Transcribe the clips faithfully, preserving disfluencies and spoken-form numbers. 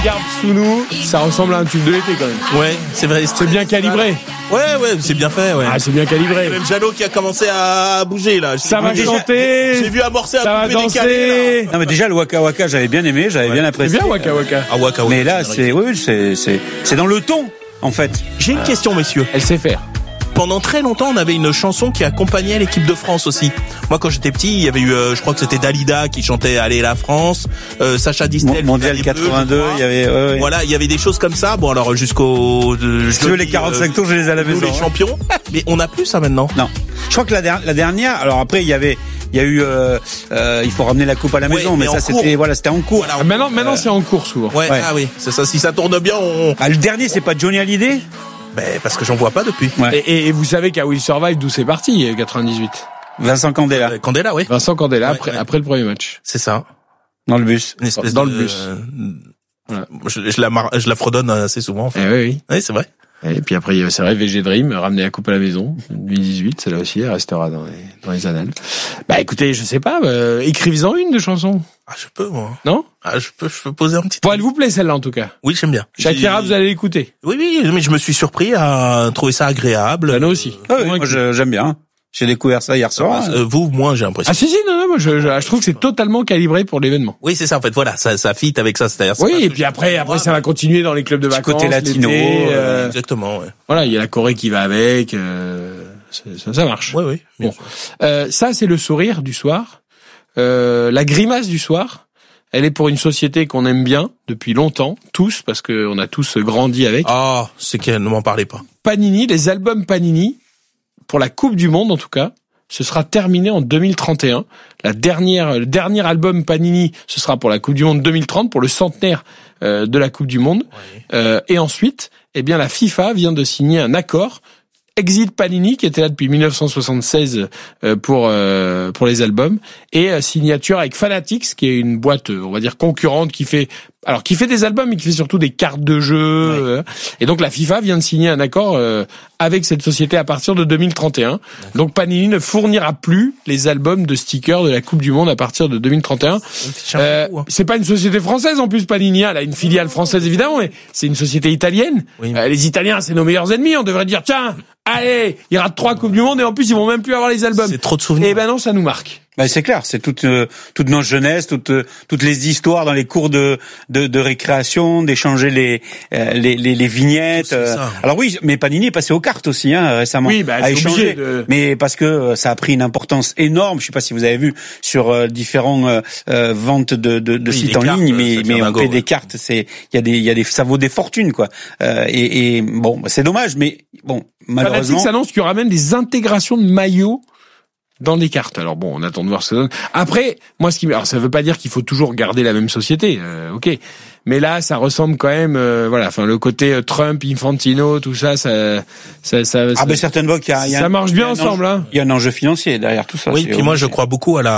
Garde sous nous, ça ressemble à un tube de l'été quand même. Ouais, c'est vrai. C'est bien calibré. Ouais, ouais, c'est bien fait, ouais. Ah, c'est bien calibré. Il y a même Jeannot qui a commencé à bouger, là. Ça va chanter. J'ai vu amorcer ça un va coupé décalé, non, mais déjà, le Waka Waka, j'avais bien aimé, j'avais ouais. bien apprécié. C'est bien Waka Waka. Ah, Waka Waka. Mais là, c'est, oui, c'est, c'est, c'est dans le ton, en fait. J'ai une question, messieurs. Elle sait faire. Pendant très longtemps, on avait une chanson qui accompagnait l'équipe de France aussi. Moi, quand j'étais petit, il y avait eu, euh, je crois que c'était Dalida qui chantait Allez la France, euh, Sacha Distel. Mondial quatre-vingt-deux, il y avait, ouais, ouais. Voilà, il y avait des choses comme ça. Bon, alors jusqu'au. Euh, si tu veux les quarante-cinq euh, tours, je les ai à la maison. Les champions. Mais on n'a plus ça maintenant. Non. Je crois que la, der- la dernière. Alors après, il y avait. Il y a eu, euh, euh, il faut ramener la coupe à la ouais, maison, mais, mais ça cours. c'était, voilà, c'était en cours. Voilà, ah, maintenant, maintenant, euh... c'est en cours souvent. Ouais, ouais. Ah oui, c'est ça. Si ça tourne bien, on. Ah, le dernier, c'est pas Johnny Hallyday? Ben, parce que j'en vois pas depuis. Ouais. Et, et, et vous savez qu'à Will Survive, d'où c'est parti, quatre-vingt-dix-huit? Vincent Candela. Euh, Candela, oui. Vincent Candela, ouais, après, ouais. après le premier match. C'est ça. Dans le bus. Une espèce dans de, le bus. Euh, voilà. je, je, la mar... je la fredonne assez souvent, en fait. Eh oui, oui. Oui, c'est vrai. Et puis après, c'est vrai, V G Dream, ramener la coupe à la maison, deux mille dix-huit, celle-là aussi, elle restera dans les, dans les annales. Bah écoutez, je sais pas, euh, écrivez-en une de chanson. Ah, je peux, moi. Non? Ah, je peux, je peux poser un petit. Bon, elle vous plaît, celle-là, en tout cas. Oui, j'aime bien. Shakira, J'ai... vous allez l'écouter. Oui, oui, mais je me suis surpris à trouver ça agréable. Bah, nous aussi. Ah oui, moi, je, j'aime bien. J'ai découvert ça hier soir. Ah, euh, vous, moi, j'ai l'impression. Ah si, si, non, non, moi, je, je, je trouve que c'est totalement calibré pour l'événement. Oui, c'est ça, en fait, voilà, ça, ça fit avec ça, c'est-à-dire. Oui, et puis après, après, ça va continuer dans les clubs de vacances. Côté latino. Euh, exactement, ouais. Voilà, il y a la Corée qui va avec, euh, ça, ça marche. Oui, oui. Bon. Euh, ça, c'est le sourire du soir. Euh, la grimace du soir. Elle est pour une société qu'on aime bien depuis longtemps, tous, parce qu'on a tous grandi avec. Ah, c'est qu'elle ne m'en parlait pas. Panini, les albums Panini, pour la Coupe du Monde en tout cas, ce sera terminé en deux mille trente et un. La dernière, le dernier album Panini, ce sera pour la Coupe du Monde deux mille trente, pour le centenaire euh, de la Coupe du Monde. Oui. Euh, et ensuite, eh bien, la FIFA vient de signer un accord. Exit Panini, qui était là depuis mille neuf cent soixante-seize euh, pour euh, pour les albums, et euh, signature avec Fanatics, qui est une boîte, euh, on va dire concurrente, qui fait alors qui fait des albums, mais qui fait surtout des cartes de jeu. Ouais. Euh, et donc la FIFA vient de signer un accord euh, avec cette société à partir de deux mille trente et un. D'accord. Donc Panini ne fournira plus les albums de stickers de la Coupe du Monde à partir de deux mille trente et un. Euh, coup, hein. C'est pas une société française en plus, Panini. Elle a une filiale française évidemment, mais c'est une société italienne. Oui. Euh, les Italiens, c'est nos meilleurs ennemis. On devrait dire tiens. Allez, il y aura trois Coupes du Monde et en plus ils vont même plus avoir les albums. C'est trop de souvenirs. Et ben non, ça nous marque. Ben c'est clair, c'est toute euh, toute notre jeunesse, toutes euh, toutes les histoires dans les cours de de, de récréation, d'échanger les, euh, les les les vignettes. Euh. Alors oui, mais Panini est passé aux cartes aussi hein, récemment. Oui, bah, à échanger. De... Mais parce que euh, ça a pris une importance énorme. Je sais pas si vous avez vu sur euh, différents euh, euh, ventes de de, de oui, sites en cartes, ligne, mais mais on paie des cartes. C'est il y a des il y a des ça vaut des fortunes quoi. Euh, et, et bon, c'est dommage, mais bon malheureusement. Fanatics annonce qu'il y aura même des intégrations de maillots dans les cartes. Alors bon, on attend de voir ce que ça donne. Après, moi, ce qui, alors ça veut pas dire qu'il faut toujours garder la même société, euh, ok. Mais là, ça ressemble quand même, euh, voilà. Enfin, le côté euh, Trump, Infantino, tout ça, ça, ça, ça. Ah ben certaines fois qu'il y a, il y a ça marche bien enjeu, ensemble, hein. Il y a un enjeu financier derrière tout ça. Oui, puis moi, je crois beaucoup à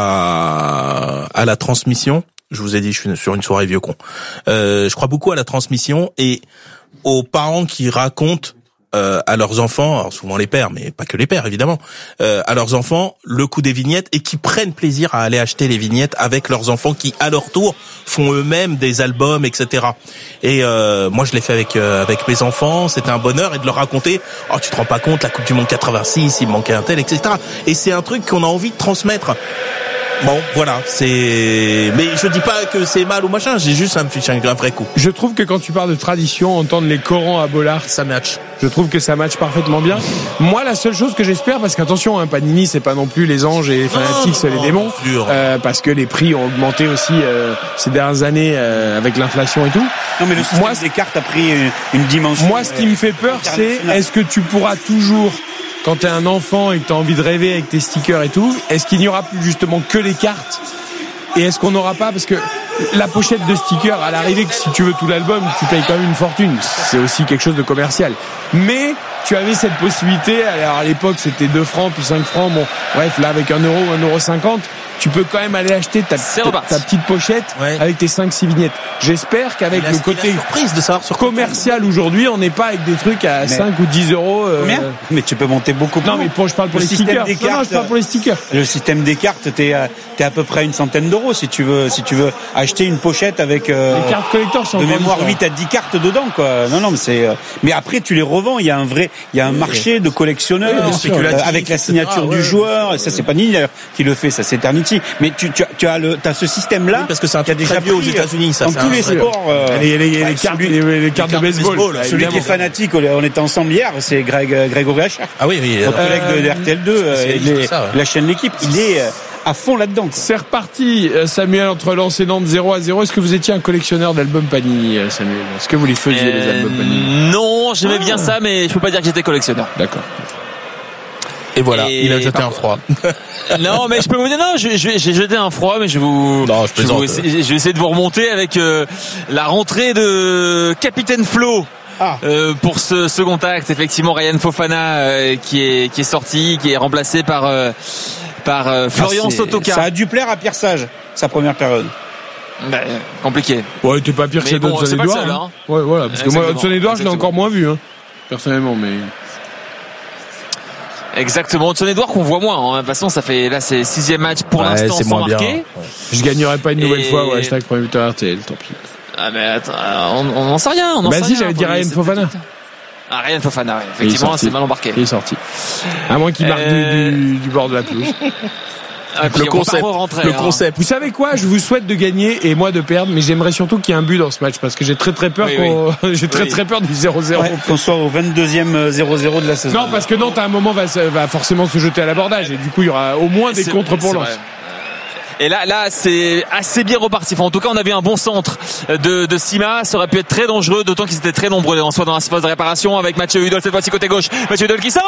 la à la transmission. Je vous ai dit, je suis sur une soirée vieux con. Euh, je crois beaucoup à la transmission et aux parents qui racontent. Euh, à leurs enfants, alors souvent les pères, mais pas que les pères évidemment, euh, à leurs enfants le coup des vignettes et qui prennent plaisir à aller acheter les vignettes avec leurs enfants qui à leur tour font eux-mêmes des albums, et cetera. Et euh, moi je l'ai fait avec euh, avec mes enfants, c'était un bonheur et de leur raconter, oh tu te rends pas compte la Coupe du Monde quatre-vingt-six, il manquait un tel, et cetera. Et c'est un truc qu'on a envie de transmettre. Bon, voilà, c'est. Mais je dis pas que c'est mal ou machin, j'ai juste un, un vrai coup. Je trouve que quand tu parles de tradition, entendre les Corans à Bollard, ça match. Je trouve que ça match parfaitement bien. Moi, la seule chose que j'espère, parce qu'attention, hein, Panini, c'est pas non plus les anges et les Fanatics, oh, les démons, euh, parce que les prix ont augmenté aussi euh, ces dernières années euh, avec l'inflation et tout. Non, mais le système moi, des cartes a pris une, une dimension. Moi, ce qui me fait peur, c'est est-ce que tu pourras toujours. Quand t'es un enfant et que t'as envie de rêver avec tes stickers et tout, est-ce qu'il n'y aura plus justement que les cartes? Et est-ce qu'on n'aura pas, parce que la pochette de stickers, à l'arrivée, que si tu veux tout l'album, tu payes quand même une fortune. C'est aussi quelque chose de commercial. Mais tu avais cette possibilité. Alors à l'époque, c'était deux francs puis cinq francs. Bon, bref, là avec un euro ou un euro cinquante, tu peux quand même aller acheter ta, ta, ta petite pochette ouais. avec tes cinq six vignettes. J'espère qu'avec le côté surprise de savoir sur commercial aujourd'hui, on n'est pas avec des trucs à mais cinq ou dix euros. Euh... Combien? Mais tu peux monter beaucoup plus. Non, mais pour, je parle pour le les stickers. Des cartes, non, non, je parle pour les stickers. Le système des cartes, t'es à, t'es à peu près à une centaine d'euros si tu veux, si tu veux acheter une pochette avec euh, les cartes collector sont de mémoire huit à dix cartes dedans, quoi. Non, non, mais c'est. Euh, mais après, tu les revends. Il y a un vrai, il y a un marché de collectionneurs oui, euh, avec la signature ah, du ouais, joueur. Ouais. Ça, c'est pas Nini d'ailleurs qui le fait, ça c'est Eternity. Mais tu, tu, tu as le, t'as ce système-là oui, parce que c'est un truc déjà vieux aux États-Unis, ça. Dans tous les sports. Euh, les, les, les, les cartes, les, les cartes de baseball. baseball là, celui qui est fanatique, on était ensemble hier, c'est Greg, Grégory Hachard. Ah oui, oui. Notre collègue de R T L deux, euh, ça, ouais. la chaîne L'équipe, il est à fond là-dedans. C'est reparti, Samuel, entre Lens et Nantes zéro à zéro. Est-ce que vous étiez un collectionneur d'albums Panini, Samuel? Est-ce que vous les faisiez, euh, les albums Panini? Non, j'aimais ah. bien ça, mais je peux pas dire que j'étais collectionneur. D'accord. Et voilà, et il a jeté un froid. Non, mais je peux vous dire, non, j'ai jeté un froid, mais je vais vous, non, je, je, vais, vous essayer, je vais essayer de vous remonter avec euh, la rentrée de Capitaine Flo. Ah. Euh, pour ce second acte, effectivement, Ryan Fofana euh, qui est qui est sorti, qui est remplacé par euh, par euh, Florian ah, Sotoka. Ça a dû plaire à Pierre Sage, sa première période. Bah, compliqué. Ouais, t'es pas pire que bon, Hudson Edouard. Hein. Hein. Ouais, voilà, parce que moi, Hudson Edouard, je l'ai encore moins vu, hein, personnellement, mais. Exactement, Hudson Edouard qu'on voit moins. Hein. De toute façon, ça fait là, c'est sixième match pour ouais, l'instant sans marquer. Ouais. Je gagnerai pas une nouvelle Et... fois. Ouais, hashtag premier buteur R T L, tant pis. Ah mais attends, on n'en sait rien. On bah sait si, j'avais dit Ryan Fofana. Ah, Ryan Fofana, ouais. Effectivement, c'est mal embarqué. Il est sorti. À moins qu'il marque euh... du, du, du bord de la pelouse. Ah, le concept, le hein. concept. Vous savez quoi? Je vous souhaite de gagner et moi de perdre, mais j'aimerais surtout qu'il y ait un but dans ce match parce que j'ai très très peur oui, qu'on, oui. j'ai très oui. très peur du zéro zéro. Ouais, qu'on soit au vingt-deuxième zéro zéro de la saison. Non, parce que Nantes à un moment va, va forcément se jeter à l'abordage et du coup il y aura au moins des contres pour Lens. Et là, là, c'est assez bien reparti. Enfin, en tout cas, on avait un bon centre de, de Sima. Ça aurait pu être très dangereux, d'autant qu'ils étaient très nombreux en soi dans la phase de réparation avec Mathieu Hudol cette fois-ci côté gauche. Mathieu Hudol qui centre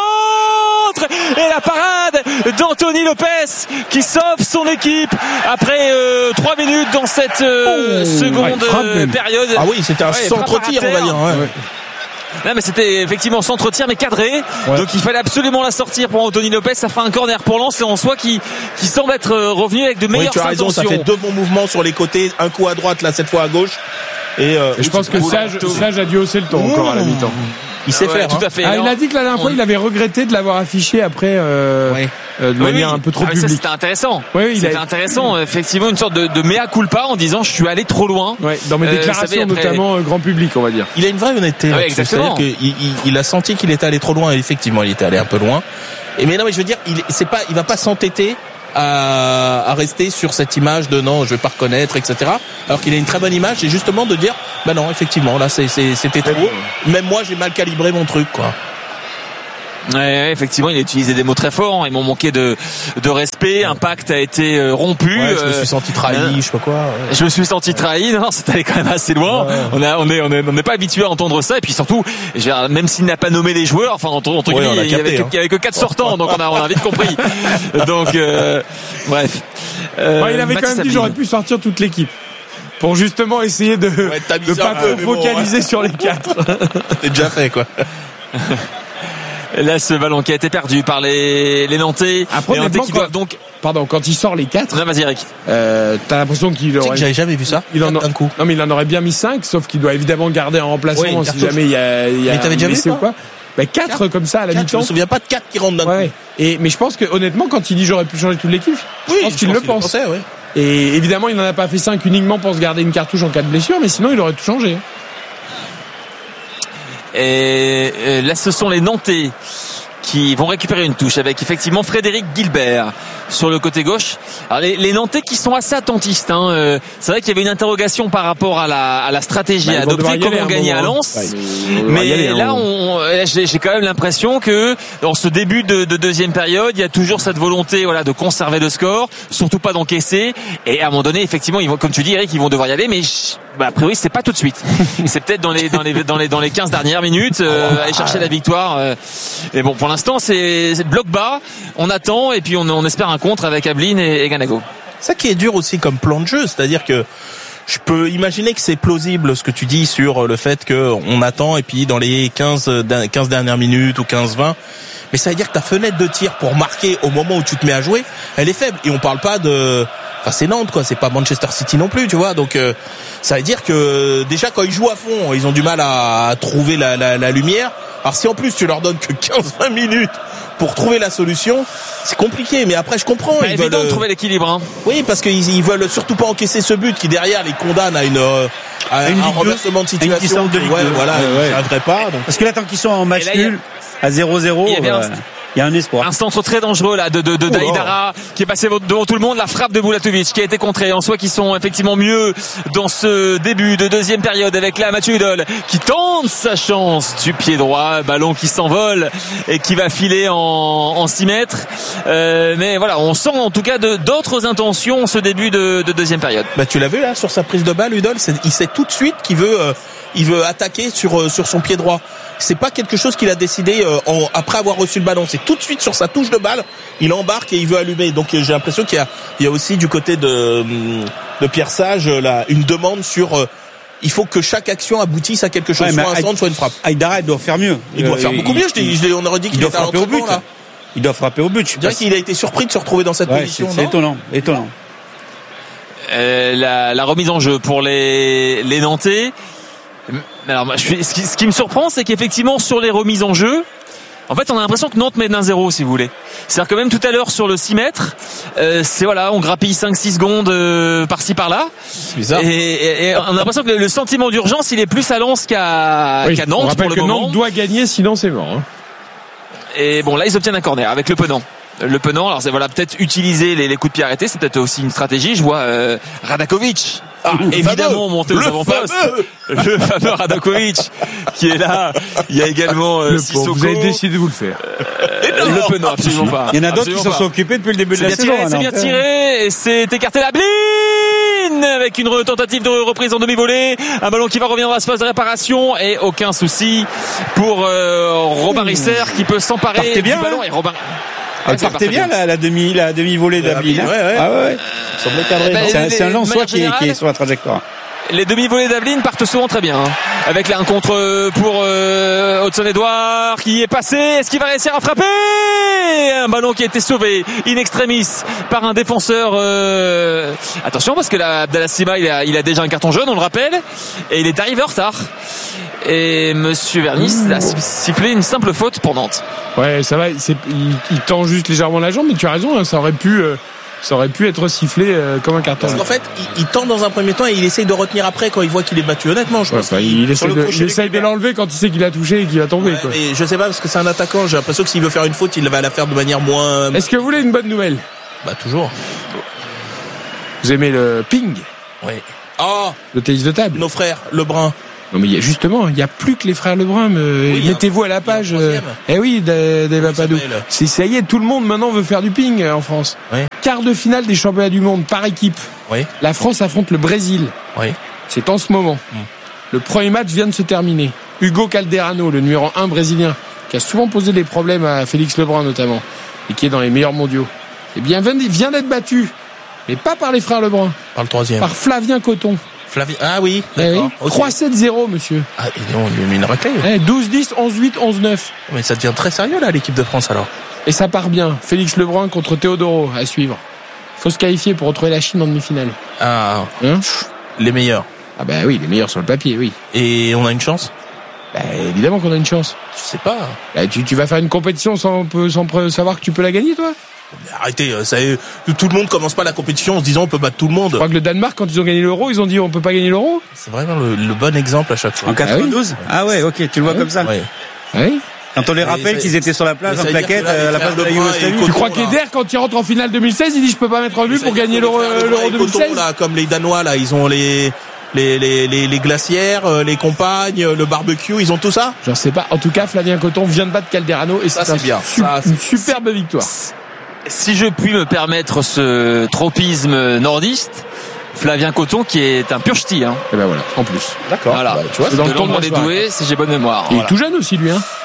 et la parade d'Anthony Lopez qui sauve son équipe après euh, trois minutes dans cette euh, oh, seconde ouais, période. Ah oui, c'était un ouais, centre-tir, on va dire. Ouais. Ouais. Non mais c'était effectivement centre-tir mais cadré, ouais. Donc il fallait absolument la sortir pour Anthony Lopez. Ça fait un corner pour Lens et en soi qui qui semble être revenu avec de meilleures oui, tu as raison, intentions. Ça fait deux bons mouvements sur les côtés, un coup à droite là cette fois à gauche. Et, euh, et je pense que Sage, Sage a dû hausser le ton mmh. encore à la mi-temps. Il sait ah ouais, faire. Tout hein. à fait. Ah, Alors, il a dit que la dernière fois, on... il avait regretté de l'avoir affiché après euh, ouais. euh, de oui, manière oui. un peu trop ah, publique. Ça, c'était intéressant. Oui, oui, c'était a... intéressant. Effectivement, une sorte de, de mea culpa en disant je suis allé trop loin. Ouais, dans mes déclarations, euh, notamment après... grand public, on va dire. Il a une vraie honnêteté. Ah, ouais, exactement. C'est-à-dire qu'il il, il a senti qu'il était allé trop loin. Et effectivement, il était allé un peu loin. Et mais non, mais je veux dire, il c'est pas, il va pas s'entêter à, à rester sur cette image de non, je vais pas reconnaître, et cetera. Alors qu'il a une très bonne image, et justement de dire, bah non, effectivement, là, c'est, c'est, c'était trop. Même moi, j'ai mal calibré mon truc, quoi. Ouais, effectivement, il a utilisé des mots très forts. Ils m'ont manqué de de respect. Un pacte a été rompu. Ouais, je me suis senti trahi, euh, je sais pas quoi. Ouais. Je me suis senti trahi. Non, c'est allé quand même assez loin. Ouais. On a, on est, on est, on n'est pas habitué à entendre ça. Et puis surtout, même s'il n'a pas nommé les joueurs, enfin entre, entre ouais, guillemets, il y avait, hein. que, il y avait que quatre sortants, donc on a, on a vite compris. Donc, euh, bref. Euh, ouais, il avait quand même dit j'aurais pu sortir toute l'équipe. Pour justement essayer de ouais, de pas trop focaliser bon, ouais. sur les quatre. C'était déjà fait, quoi. Là, ce ballon qui a été perdu par les, les Nantais. Après, les Nantais qui quand, doivent donc. Pardon, quand il sort les quatre. Non, vas-y, Eric. Euh, t'as l'impression qu'il aurait. Que j'avais jamais vu ça. Il en a un coup. Non, mais il en aurait bien mis cinq, sauf qu'il doit évidemment garder un remplacement oui, si jamais il y a, il y a. Mais t'avais déjà vu ou quoi. Bah, quatre, quatre comme ça à la mi-temps. Je me souviens pas de quatre qui rentrent d'un ouais. coup. Et, mais je pense que, honnêtement, quand il dit j'aurais pu changer toute l'équipe, je oui, pense je qu'il pense le qu'il pense. Pensait, ouais. Et évidemment, il n'en a pas fait cinq uniquement pour se garder une cartouche en cas de blessure, mais sinon il aurait tout changé. Et, et là, ce sont les Nantais qui vont récupérer une touche avec effectivement Frédéric Gilbert sur le côté gauche. Alors les, les Nantais qui sont assez attentistes. Hein. Euh, c'est vrai qu'il y avait une interrogation par rapport à la, à la stratégie bah, à adopter, comment gagner à Lens. Ouais, mais aller, là, on, j'ai, j'ai quand même l'impression que dans ce début de, de deuxième période, il y a toujours cette volonté, voilà, de conserver le score, surtout pas d'encaisser. Et à un moment donné, effectivement, ils vont, comme tu dis, Eric, ils vont devoir y aller, mais bah, a priori, c'est pas tout de suite. C'est peut-être dans les dans les dans les dans les quinze dernières minutes, euh, aller chercher la victoire. Euh. Et bon, pour l'instant, c'est, c'est bloc bas. On attend et puis on, on espère un contre avec Ablin et, et Ganago. Ça qui est dur aussi comme plan de jeu, c'est-à-dire que je peux imaginer que c'est plausible ce que tu dis sur le fait que on attend et puis dans les quinze, quinze dernières minutes ou quinze vingt, mais ça veut dire que ta fenêtre de tir pour marquer au moment où tu te mets à jouer, elle est faible. Et on parle pas de, enfin c'est Nantes quoi, c'est pas Manchester City non plus, tu vois. Donc euh, ça veut dire que déjà quand ils jouent à fond, ils ont du mal à trouver la, la, la lumière. Alors si en plus tu leur donnes que quinze vingt minutes pour trouver la solution, c'est compliqué. Mais après je comprends. Bah, ils évident veulent de trouver l'équilibre. Hein. Oui, parce qu'ils ils veulent surtout pas encaisser ce but qui derrière les condamne à une à une un renversement de situation. De ouais, voilà, ouais, ils n'arriveraient pas. Donc. Parce que là, tant qu'ils sont en match nul à zéro zéro, il y a, euh, il y a un espoir. Un centre très dangereux là de de, de Daïdara qui est passé devant tout le monde, la frappe de Bulatovic qui a été contrée. En soi, qui sont effectivement mieux dans ce début de deuxième période avec là Mathieu Hudol qui tente sa chance du pied droit, ballon qui s'envole et qui va filer en, en six mètres. Euh, mais voilà, on sent en tout cas de, d'autres intentions ce début de, de deuxième période. Bah tu l'as vu là sur sa prise de balle, Hudol, c'est, il sait tout de suite qu'il veut euh, il veut attaquer sur euh, sur son pied droit. C'est pas quelque chose qu'il a décidé euh, en, après avoir reçu le ballon. C'est tout de suite sur sa touche de balle, il embarque et il veut allumer. Donc j'ai l'impression qu'il y a, il y a aussi du côté de, de Pierre Sage là, une demande sur. Euh, il faut que chaque action aboutisse à quelque chose, ouais, soit un centre, soit une frappe. Aïdara doit faire mieux. Il doit euh, faire beaucoup il, mieux. Je dis, je on aurait dit qu'il doit frapper au but. Là. Il doit frapper au but. Je dirais qu'il a été surpris de se retrouver dans cette ouais, position. C'est, c'est étonnant, étonnant. Euh, la, la remise en jeu pour les les Nantais. Alors, je suis, ce, qui, ce qui me surprend, c'est qu'effectivement sur les remises en jeu, en fait, on a l'impression que Nantes mène un zéro, si vous voulez. C'est-à-dire que même tout à l'heure sur le six mètres, euh, c'est voilà, on grappille cinq six secondes euh, par-ci par-là. C'est bizarre. Et, et, et on a l'impression que le, le sentiment d'urgence, il est plus à Lens qu'à, oui, qu'à Nantes on rappelle pour le que moment. Nantes doit gagner, sinon c'est mort. Hein. Et bon, là, ils obtiennent un corner avec Le Penant. Le Penant, alors c'est voilà, peut-être utiliser les, les coups de pied arrêtés, c'est peut-être aussi une stratégie. Je vois euh, Radakovic. Ah, évidemment monté aux avant-postes, le fameux Radakovic qui est là. Il y a également euh, Sissoko. Vous avez décidé de vous le faire. Euh, le Penant, absolument pas. Il y en a d'autres absolument qui s'en pas. sont occupés depuis le début de la saison. C'est bien tiré, et c'est écarté la Bline avec une tentative de reprise en demi-volée, un ballon qui va revenir dans la phase de réparation et aucun souci pour euh, Robin Risser qui peut s'emparer du bien, ballon et Robin. Elle ouais, partait bien la, la demi la demi volée d'Ablin. Ouais, ouais. Ah ouais. Euh, bah, c'est, un, c'est un Lensois qui, qui est sur la trajectoire. Les demi-volées d'Ablin partent souvent très bien, hein. Avec là un contre pour euh, Hudson-Edouard qui est passé. Est-ce qu'il va réussir à frapper? Un ballon qui a été sauvé in extremis par un défenseur. Euh... Attention parce que là, Abdallah Sima il a, il a déjà un carton jaune, on le rappelle, et il est arrivé en retard. Et Monsieur Vernis a sifflé une simple faute pour Nantes. Ouais, ça va. C'est, il, il tend juste légèrement la jambe, mais tu as raison. Hein, ça aurait pu. Euh... Ça aurait pu être sifflé euh, comme un carton. Parce qu'en fait, il, il tente dans un premier temps et il essaye de retenir après quand il voit qu'il est battu. Honnêtement, je ouais, pense bah, qu'il il essaye de, il essaye de l'enlever quand il sait qu'il a touché et qu'il va tomber. Ouais, quoi. Mais je sais pas parce que c'est un attaquant. J'ai l'impression que s'il veut faire une faute, il va la faire de manière moins. Est-ce que vous voulez une bonne nouvelle? Bah toujours. Vous aimez le ping? Oui. Ah. Le tennis de table. Nos frères, Lebrun. Non mais il y a justement, il n'y a plus que les frères Lebrun. Mais oui, mettez-vous à la page. Euh, eh oui, d'Eva Padou. C'est ça y est, tout le monde maintenant veut faire du ping euh, en France. Oui. Quart de finale des championnats du monde par équipe. Oui. La France affronte le Brésil. Oui. C'est en ce moment. Mm. Le premier match vient de se terminer. Hugo Calderano, le numéro un brésilien, qui a souvent posé des problèmes à Félix Lebrun notamment, et qui est dans les meilleurs mondiaux, eh bien vient d'être battu, mais pas par les frères Lebrun. Par le troisième. Par Flavien Coton. Flavien. Ah oui. Eh oui. Okay. trois sept zéro, monsieur. Ah, et on lui a mis une raclée. Eh, douze dix, onze huit, onze neuf. Mais ça devient très sérieux là, l'équipe de France alors. Et ça part bien. Félix Lebrun contre Théodoro à suivre. Faut se qualifier pour retrouver la Chine en demi-finale. Ah. Hein? Les meilleurs. Ah bah oui, les meilleurs sur le papier, oui. Et on a une chance? Bah évidemment qu'on a une chance. Je sais pas. Bah, tu, tu vas faire une compétition sans, sans savoir que tu peux la gagner, toi? Mais arrêtez, ça est, tout le monde commence pas la compétition en se disant on peut battre tout le monde. Je crois que le Danemark, quand ils ont gagné l'euro, ils ont dit on peut pas gagner l'euro. C'est vraiment le, le bon exemple à chaque fois. En quatre-vingt-douze? Ah, oui. Ah ouais, ok, tu le vois ah comme ça. Ouais. Oui. Quand on les rappelle qu'ils étaient sur la plage en plaquette à la place de la Yougoslavie. Tu crois qu'Eder, quand il rentre en finale deux mille seize, il dit je peux pas mettre un but pour gagner l'euro, l'euro deux mille seize? Là, comme les Danois là, ils ont les les les les, les glacières, les compagnes, le barbecue, ils ont tout ça? Je sais pas. En tout cas, Flavien Coton vient de battre Calderano et ça, c'est, c'est bien. Su- ça, une c'est... superbe victoire. Si je puis me permettre ce tropisme nordiste, Flavien Coton qui est un pur ch'ti, hein. Et ben voilà, en plus. D'accord. Voilà. Bah, tu vois, c'est de l'ombre des doués, si j'ai bonne mémoire. Il voilà. est tout jeune aussi, lui, hein.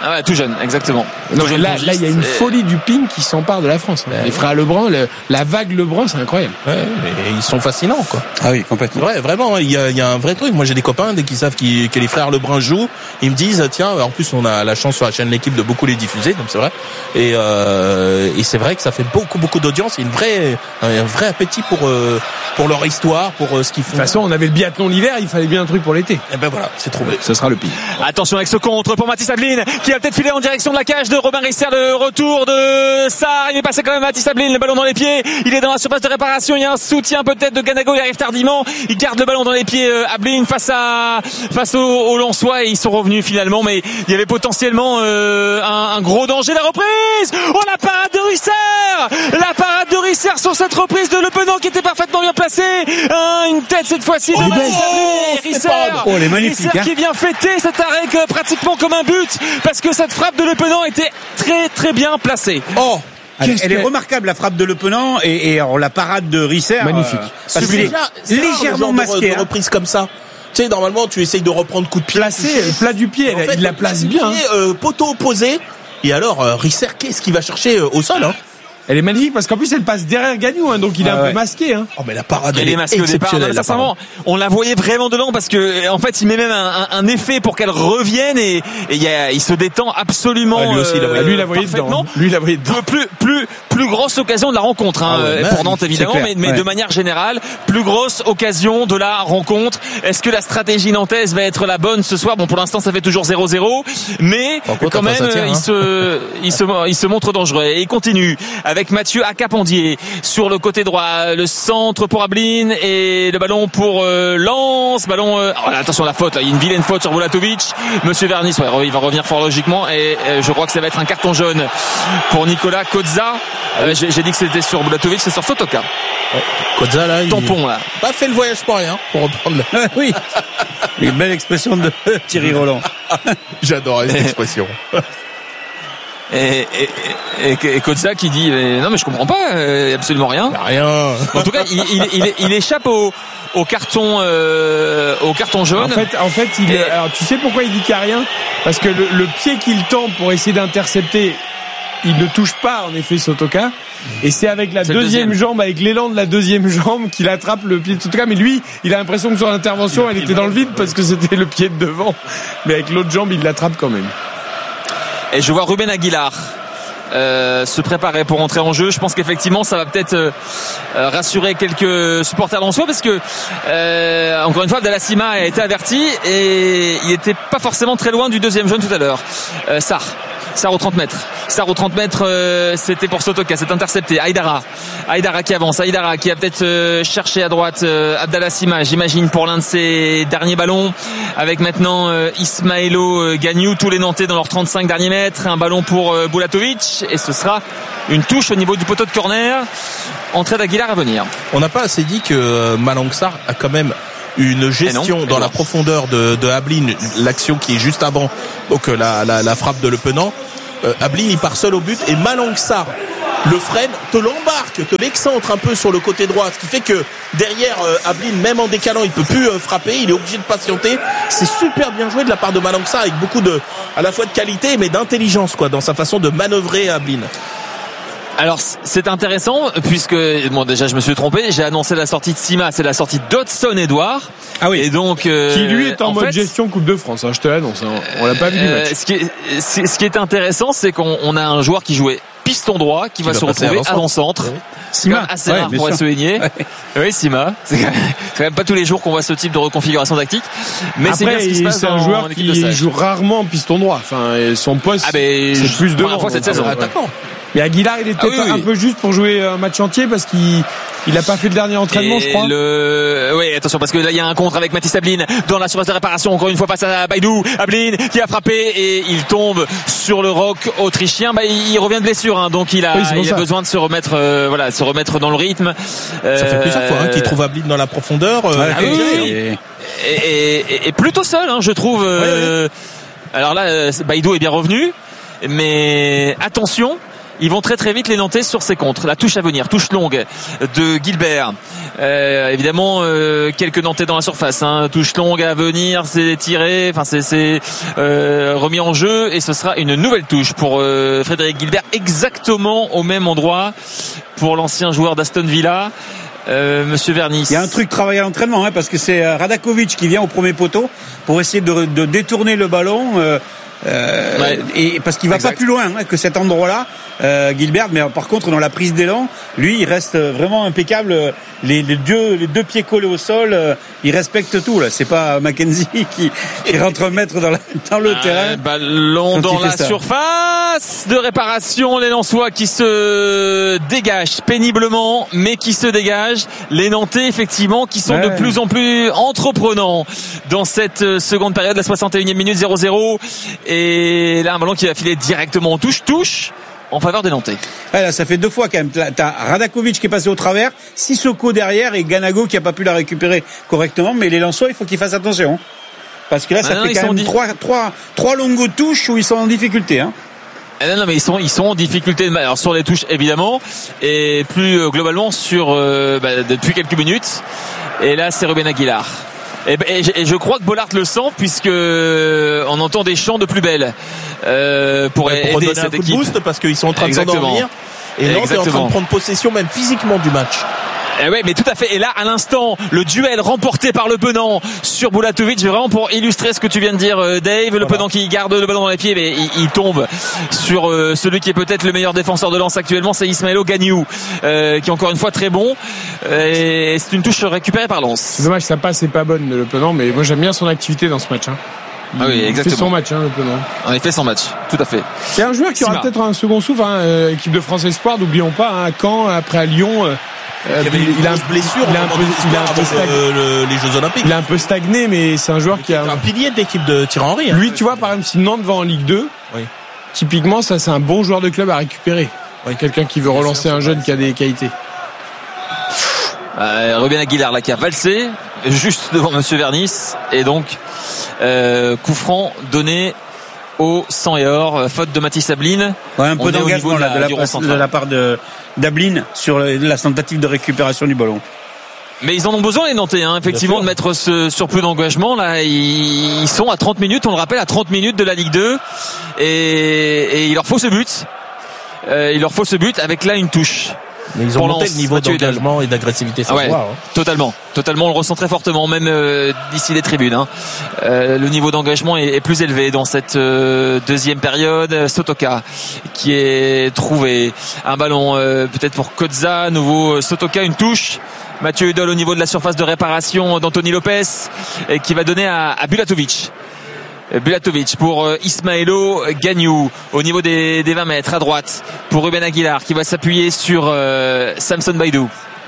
Ah ouais, tout jeune, exactement. Non, jeune là, là, il y a une et... folie du ping qui s'empare de la France. Ouais. Les frères Lebrun, le, la vague Lebrun, c'est incroyable. Ouais, mais ils sont fascinants, quoi. Ah oui, complètement. Ouais, vraiment, il y a, il y a un vrai truc. Moi, j'ai des copains dès qu'ils savent qu'ils, que les frères Lebrun jouent, ils me disent, tiens, en plus, on a la chance sur la chaîne L'équipe de beaucoup les diffuser, donc c'est vrai. Et, euh, et c'est vrai que ça fait beaucoup, beaucoup d'audience. Il y a une vraie, un vrai appétit pour, euh, pour leur histoire, pour euh, ce qu'ils font. De toute façon, on avait le biathlon l'hiver, il fallait bien un truc pour l'été. Et ben voilà, c'est trouvé. Ce sera le ping. Attention avec ce contre pour Mathis Abline, qui va peut-être filer en direction de la cage de Robin Risser, le retour de Sarr. Il est passé quand même Mathis Abline, le ballon dans les pieds. Il est dans la surface de réparation. Il y a un soutien peut-être de Ganago. Il arrive tardivement. Il garde le ballon dans les pieds. Abline face à face aux, aux Lensois et ils sont revenus finalement. Mais il y avait potentiellement euh, un, un gros danger. La reprise. Oh la parade de Risser. La parade de Risser sur cette reprise de Le Penant qui était parfaitement bien placé. Un, une tête cette fois-ci de Mathis Abline. Risser. Oh, elle est magnifique. Risser hein. qui vient fêter cet arrêt que, pratiquement comme un but parce que cette frappe de Le Penant était très très bien placée. Oh, elle, elle est remarquable la frappe de Le Penant et, et alors, la parade de Risser magnifique. Euh, parce qu'il est c'est légèrement masqué. De, de reprise comme ça. Tu sais, normalement, tu essayes de reprendre coup de pied. Placé, le plat du pied, en fait, il la place bien. Pied, euh, poteau opposé. Et alors, euh, Risser, qu'est-ce qu'il va chercher euh, au sol, hein? Elle est magnifique parce qu'en plus elle passe derrière Gagnou, hein, donc il est ah, un ouais. peu masqué. Hein. Oh mais la parade elle, elle est masquée au départ. Non, sincèrement, on la voyait vraiment de loin parce que en fait il met même un, un, un effet pour qu'elle revienne et, et il, y a, il se détend absolument. Ah, lui aussi, il a, euh, lui il la voyait dedans. Lui il la voyait dedans. Plus plus plus grosse occasion de la rencontre hein, ah ouais, pour Nantes évidemment, mais, mais ouais. de manière générale, plus grosse occasion de la rencontre. Est-ce que la stratégie nantaise va être la bonne ce soir? Bon, pour l'instant ça fait toujours zéro zéro, mais contre, quand même tient, il hein. se il se il se montre dangereux et il continue avec Mathieu Acap sur le côté droit, le centre pour Abline et le ballon pour euh, Lens, ballon euh, oh là, attention la faute, là. Il y a une vilaine faute sur Bulatovic. Monsieur Vernis, ouais, il va revenir fort logiquement et euh, je crois que ça va être un carton jaune pour Nicolas Kozza. Euh, j'ai, j'ai dit que c'était sur Bulatovic, c'est sur Sotoka. Ouais. Kozza là, tampon il... là. Pas fait le voyage pour rien pour reprendre. Le... oui. Une belle expression de Thierry Roland. J'adore cette expression. Et, et, et, et Kozza qui dit non mais je comprends pas, euh, absolument rien. Rien. En tout cas, il, il, il, il échappe au, au carton, euh, au carton jaune. En fait, en fait, il. Et... Alors, tu sais pourquoi il dit qu'il n'y a rien? Parce que le, le pied qu'il tend pour essayer d'intercepter, il ne touche pas en effet Sotoka. Et c'est avec la c'est deuxième, deuxième jambe, avec l'élan de la deuxième jambe qu'il attrape le pied de Sotoka. Mais lui, il a l'impression que son intervention, elle était dans le vide parce que c'était le pied de devant. Mais avec l'autre jambe, il l'attrape quand même. Et je vois Ruben Aguilar euh, se préparer pour entrer en jeu. Je pense qu'effectivement ça va peut-être euh, rassurer quelques supporters lensois parce que euh, encore une fois Abdallah Sima a été averti et il était pas forcément très loin du deuxième jaune tout à l'heure. euh, Sarr Sarr au trente mètres. Sarr au trente mètres, euh, c'était pour Sotoka, c'est intercepté. Aïdara. Aïdara qui avance. Aïdara qui a peut-être euh, cherché à droite euh, Abdallah Sima, j'imagine, pour l'un de ses derniers ballons. Avec maintenant euh, Ismaëlo euh, Gagnou, tous les Nantais dans leurs trente-cinq derniers mètres. Un ballon pour euh, Bulatovic. Et ce sera une touche au niveau du poteau de corner. Entrée d'Aguilar à venir. On n'a pas assez dit que euh, Malang Sarr a quand même une gestion non, dans la profondeur de, de Abline, l'action qui est juste avant donc la, la, la frappe de Le Penant. euh, Abline il part seul au but et Malang Sarr le freine, te l'embarque, te l'excentre un peu sur le côté droit, ce qui fait que derrière euh, Abline, même en décalant, il peut plus euh, frapper, il est obligé de patienter. C'est super bien joué de la part de Malang Sarr avec beaucoup de, à la fois de qualité mais d'intelligence quoi dans sa façon de manœuvrer Abline. Alors c'est intéressant puisque bon déjà je me suis trompé, j'ai annoncé la sortie de Sima, c'est la sortie d'Hudson Edouard. Ah oui. Et donc euh, qui lui est en, en mode fait, gestion Coupe de France, hein, je te l'annonce. Hein. On l'a pas vu du match. Euh, ce qui est, ce qui est intéressant, c'est qu'on on a un joueur qui jouait piston droit, qui, qui va se retrouver avant-centre. Oui. Sima, assez ouais, rare pour le souligner. Ouais. Oui, Sima. C'est quand, même, c'est quand même pas tous les jours qu'on voit ce type de reconfiguration tactique. Mais après, c'est bien ce qui se passe c'est un dans, joueur qui joue rarement en piston droit. Enfin, son poste, ah ben, c'est plus devant. Fois cette saison. Attaquant. Mais Aguilar, il était ah oui, oui. un peu juste pour jouer un match entier parce qu'il il a pas fait le dernier entraînement, et je crois. Le... Oui, attention parce que là il y a un contre avec Mathis Abline dans la surface de réparation. Encore une fois face à Baïdou. Abline qui a frappé et il tombe sur le roc autrichien. Bah, il revient de blessure, hein, donc il a, oui, il a besoin de se remettre, euh, voilà, se remettre dans le rythme. Euh... Ça fait plusieurs fois hein, qu'il trouve Abline dans la profondeur. Euh, ah, oui, oui. Et, et, et, et plutôt seul, hein, je trouve. Euh... Oui, oui. Alors là, Baïdou est bien revenu, mais attention. ils vont très très vite les Nantais sur ces contres. La touche à venir, touche longue de Gilbert. Euh, évidemment, euh, quelques Nantais dans la surface. Hein. Touche longue à venir, c'est tiré, enfin c'est, c'est euh, remis en jeu et ce sera une nouvelle touche pour euh, Frédéric Gilbert, exactement au même endroit pour l'ancien joueur d'Aston Villa. Euh, Monsieur Vernis. Il y a un truc travaillé à l'entraînement, hein, parce que c'est Radakovic qui vient au premier poteau pour essayer de, de détourner le ballon. Euh, euh, ouais. Et parce qu'il va exact. Pas plus loin hein, que cet endroit-là, euh, Gilbert. Mais par contre, dans la prise d'élan, lui, il reste vraiment impeccable. Les, les deux, les deux pieds collés au sol, euh, il respecte tout là. C'est pas Mackenzie qui, qui rentre mettre dans, la, dans le ah, terrain. Ballon dans la ça. surface de réparation. Les Lensois qui se dégagent péniblement, mais qui se dégagent. Les Nantais, effectivement, qui sont ouais. de plus en plus entreprenants dans cette seconde période, la soixante et unième minute, zéro zéro. Et là, un ballon qui va filer directement en touche, touche. En faveur des Nantais. Ouais, là, ça fait deux fois quand même. T'as Radakovic qui est passé au travers, Sissoko derrière et Ganago qui a pas pu la récupérer correctement. Mais les Lensois, il faut qu'ils fassent attention. Parce que là, ça ah non, fait quand même di... trois, trois, trois longues touches où ils sont en difficulté. Hein. Ah non, non, mais ils sont, ils sont en difficulté. Alors, sur les touches, évidemment. Et plus euh, globalement sur, euh, bah, depuis quelques minutes. Et là, c'est Ruben Aguilar. Et, et, et je crois que Bollard le sent puisque on entend des chants de plus belle euh, pour, ouais, pour aider cette un coup équipe. De boost parce qu'ils sont en train Exactement. de s'endormir et Nantes est en train de prendre possession même physiquement du match. Eh ouais, mais tout à fait. Et là, à l'instant, le duel remporté par Le Penant sur Bulatovic, vraiment pour illustrer ce que tu viens de dire, Dave. Le voilà. Penant qui garde le ballon dans les pieds, mais il, il tombe sur euh, celui qui est peut-être le meilleur défenseur de Lens actuellement, c'est Ismaëlo Gagnou, euh, qui est encore une fois très bon. Et c'est une touche récupérée par Lens. C'est dommage, sa passe n'est pas bonne, Le Penant, mais moi j'aime bien son activité dans ce match. Hein. Ah oui, exactement. Il fait son match, hein, Le Penant. En effet, son match, tout à fait. C'est un joueur qui aura peut-être un second souffle, hein, euh, équipe de France Espoir, n'oublions pas, hein, à Caen, après à Lyon. Euh, Euh, il, il, il a une blessure, il a un peu, il a un peu stagné, le, le, les Jeux Olympiques. Il a un peu stagné, mais c'est un joueur qui a un pilier de l'équipe de Thierry Henry. Hein. Lui, tu vois, par exemple, si Nantes va en Ligue deux, oui. typiquement, ça, c'est un bon joueur de club à récupérer. Oui. Quelqu'un qui veut relancer un jeune qui a des qualités. Euh, Ruben Aguilar, là, qui a valsé, juste devant Monsieur Vernis, et donc, euh, coup franc donné au sang et or, faute de Mathis Ablin. Ouais, un peu d'engagement de, la, de, la, de la part de d'Ablin sur la tentative de récupération du ballon. Mais ils en ont besoin les Nantais, hein, effectivement, de mettre ce surplus d'engagement. Là, ils sont à trente minutes, on le rappelle, à trente minutes de la Ligue deux, et, et il leur faut ce but. Euh, il leur faut ce but avec là une touche. Mais ils ont monté le niveau d'engagement et d'agressivité, ça ah ouais, se voit. Hein. Totalement, totalement, on le ressent très fortement, même euh, d'ici les tribunes. Hein. Euh, le niveau d'engagement est, est plus élevé dans cette euh, deuxième période. Sotoka qui est trouvé, un ballon euh, peut-être pour Kozza, nouveau Sotoka, une touche. Mathieu Hudol au niveau de la surface de réparation d'Anthony Lopez et qui va donner à, à Bulatovic. Bulatovic pour Ismaëlo Gagnou au niveau des, des vingt mètres à droite pour Ruben Aguilar qui va s'appuyer sur euh, Samson Baidou.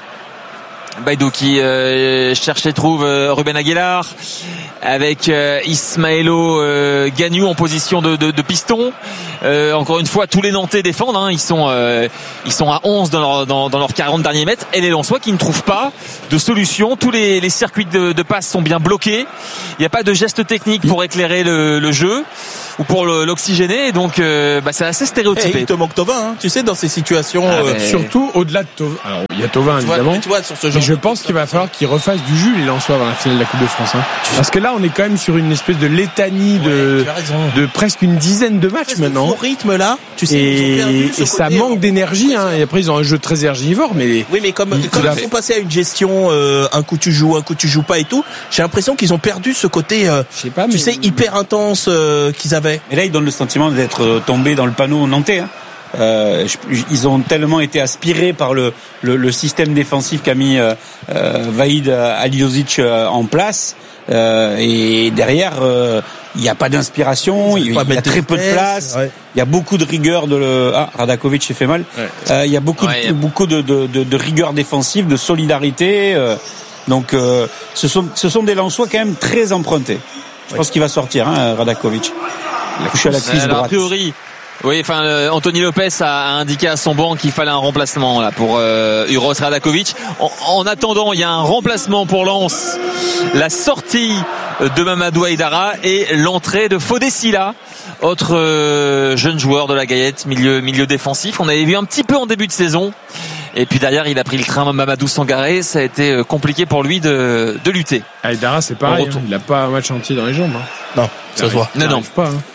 Baidou qui euh, cherche et trouve euh, Ruben Aguilar avec euh, Ismaëlo euh, Gagnou en position de, de, de piston. Euh, encore une fois, tous les Nantais défendent. Hein. Ils sont euh, ils sont à onze dans leur dans, dans leurs quarante derniers mètres. Et les Lensois qui ne trouvent pas de solution. Tous les, les circuits de, de passe sont bien bloqués. Il n'y a pas de geste technique pour éclairer le, le jeu ou pour le, l'oxygéner. Donc euh, bah, c'est assez stéréotypé. Et il te manque Thauvin, hein, tu sais, dans ces situations. Ah, euh, mais... Surtout au-delà de Thauvin. Alors il y a Thauvin tu vois, évidemment. Tu vois, sur ce genre mais je pense qu'il va falloir qu'ils refassent du jus les Lensois dans la finale de la Coupe de France. Hein. Parce que là on est quand même sur une espèce de létanie de, ouais, de presque une dizaine de matchs maintenant. Au rythme là, tu sais, et, et ça côté, manque d'énergie. Hein. Et après ils ont un jeu très énergivore, mais oui, mais comme ils, comme ils sont passés à une gestion, euh, un coup tu joues, un coup tu joues pas et tout. J'ai l'impression qu'ils ont perdu ce côté, euh, je sais pas, tu mais... sais, hyper intense euh, qu'ils avaient. Et là ils donnent le sentiment d'être tombés dans le panneau nantais. Hein. Euh, ils ont tellement été aspirés par le, le, le système défensif qu'a mis euh, euh, Vahid Alilovic euh, en place. Euh, et derrière, il euh, n'y a pas d'inspiration, il y, y a très peu de place, il ouais. y a beaucoup de rigueur de le... Ah, Radakovic s'est fait mal. Il ouais. euh, y a beaucoup, ouais, de, beaucoup de, de, de, de rigueur défensive, de solidarité. Euh, donc, euh, ce sont, ce sont des Lensois quand même très empruntés. Je ouais. pense qu'il va sortir, hein, Radakovic. Il a touché à la cuisse droite. A priori. Oui, enfin, euh, Anthony Lopez a, a indiqué à son banc qu'il fallait un remplacement là pour euh, Uros Radakovic. En, en attendant, il y a un remplacement pour Lens, la sortie de Mamadou Aïdara et l'entrée de Fodé Silla autre euh, jeune joueur de la Gaillette, milieu milieu défensif. On avait vu un petit peu en début de saison. Et puis derrière, il a pris le train Mamadou Sangaré. Ça a été compliqué pour lui de, de lutter. Ah, et Dara, c'est pareil. Hein, il n'a pas un match entier dans les jambes. Hein. Non, ça se voit. Non, non. Pas, hein.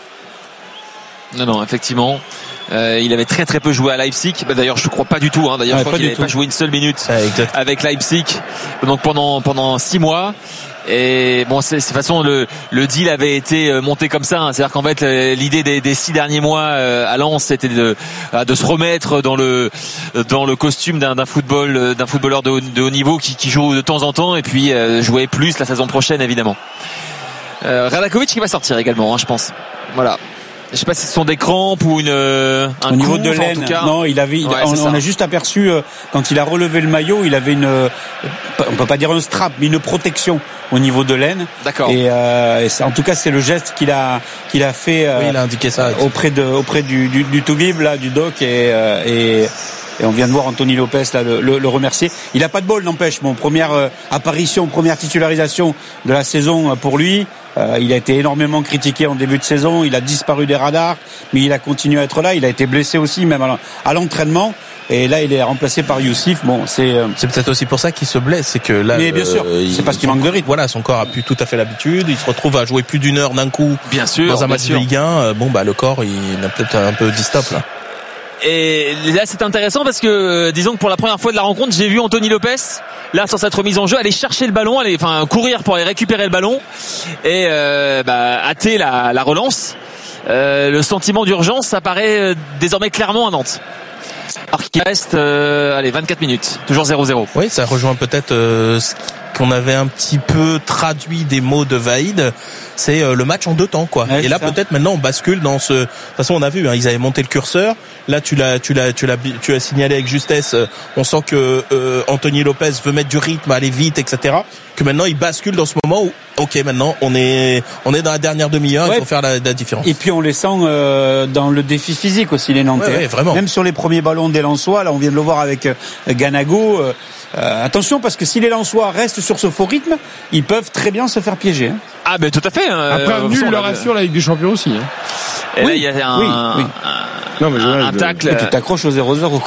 Non, non, effectivement. Euh, il avait très très peu joué à Leipzig. Bah, d'ailleurs, je ne crois pas du tout. Hein. D'ailleurs, ouais, je crois qu'il n'avait pas joué une seule minute ouais, avec Leipzig. Donc pendant pendant six mois. Et bon, c'est de toute façon le le deal avait été monté comme ça. Hein. C'est-à-dire qu'en fait, l'idée des, des six derniers mois à Lens, c'était de de se remettre dans le dans le costume d'un, d'un football d'un footballeur de haut, de haut niveau qui, qui joue de temps en temps et puis euh, jouer plus la saison prochaine, évidemment. Euh, Radakovic qui va sortir également, hein, je pense. Voilà. Je sais pas si ce sont des crampes ou une euh, un au niveau coup, de l'aine. En tout cas. Non, il avait. Il, ouais, on, on a juste aperçu euh, quand il a relevé le maillot, il avait une. Euh, on peut pas dire un strap, mais une protection au niveau de l'aine. D'accord. Et, euh, et c'est, en tout cas, c'est le geste qu'il a qu'il a fait. Euh, oui, il a indiqué ça auprès de auprès du du, du Toubib là, du doc et euh, et. Et on vient de voir Anthony Lopez là le, le, le remercier. Il a pas de bol, n'empêche. Bon, première euh, apparition, première titularisation de la saison pour lui. Euh, il a été énormément critiqué en début de saison. Il a disparu des radars, mais il a continué à être là. Il a été blessé aussi, même à l'entraînement. Et là, il est remplacé par Youssif. Bon, c'est euh... c'est peut-être aussi pour ça qu'il se blesse, c'est que là, mais bien sûr, euh, c'est parce qu'il manque de rythme. Voilà, son corps a plus tout à fait l'habitude. Il se retrouve à jouer plus d'une heure d'un coup. Bien sûr, dans un bien match sûr. de Ligue un. Bon, bah le corps, il a peut-être un peu dit stop là. Et là, c'est intéressant parce que, euh, disons que pour la première fois de la rencontre, j'ai vu Anthony Lopez, là, sur cette remise en jeu, aller chercher le ballon, aller, enfin, courir pour aller récupérer le ballon et euh, bah, hâter la, la relance. Euh, le sentiment d'urgence apparaît euh, désormais clairement à Nantes. Alors qu'il reste, euh, allez, vingt-quatre minutes, toujours zéro zéro. Oui, ça rejoint peut-être euh, ce qu'on avait un petit peu traduit des mots de Vaïd. C'est euh, le match en deux temps, quoi. Ouais, et là, ça. Peut-être maintenant, on bascule dans ce. De toute façon, on a vu, hein, ils avaient monté le curseur. Là, tu l'as, tu l'as, tu l'as, tu as signalé avec justesse. Euh, on sent que euh, Anthony Lopez veut mettre du rythme, aller vite, et cetera. Que maintenant, il bascule dans ce moment où, ok, maintenant, on est, on est dans la dernière demi-heure. Ouais. Il faut faire la, la différence. Et puis, on les sent euh, dans le défi physique aussi, les Nantais. Ouais, ouais, vraiment. Même sur les premiers ballons des Lensois, là, on vient de le voir avec euh, Ganago. Euh, Euh, attention parce que si les Lensois restent sur ce faux rythme, ils peuvent très bien se faire piéger. Hein. Ah ben tout à fait. Hein. Après un nul leur assure la Ligue des Champions aussi. Hein. Et oui, là il y a un, oui, oui. un, non, mais un, un tacle. Et tu t'accroches au zéro zéro.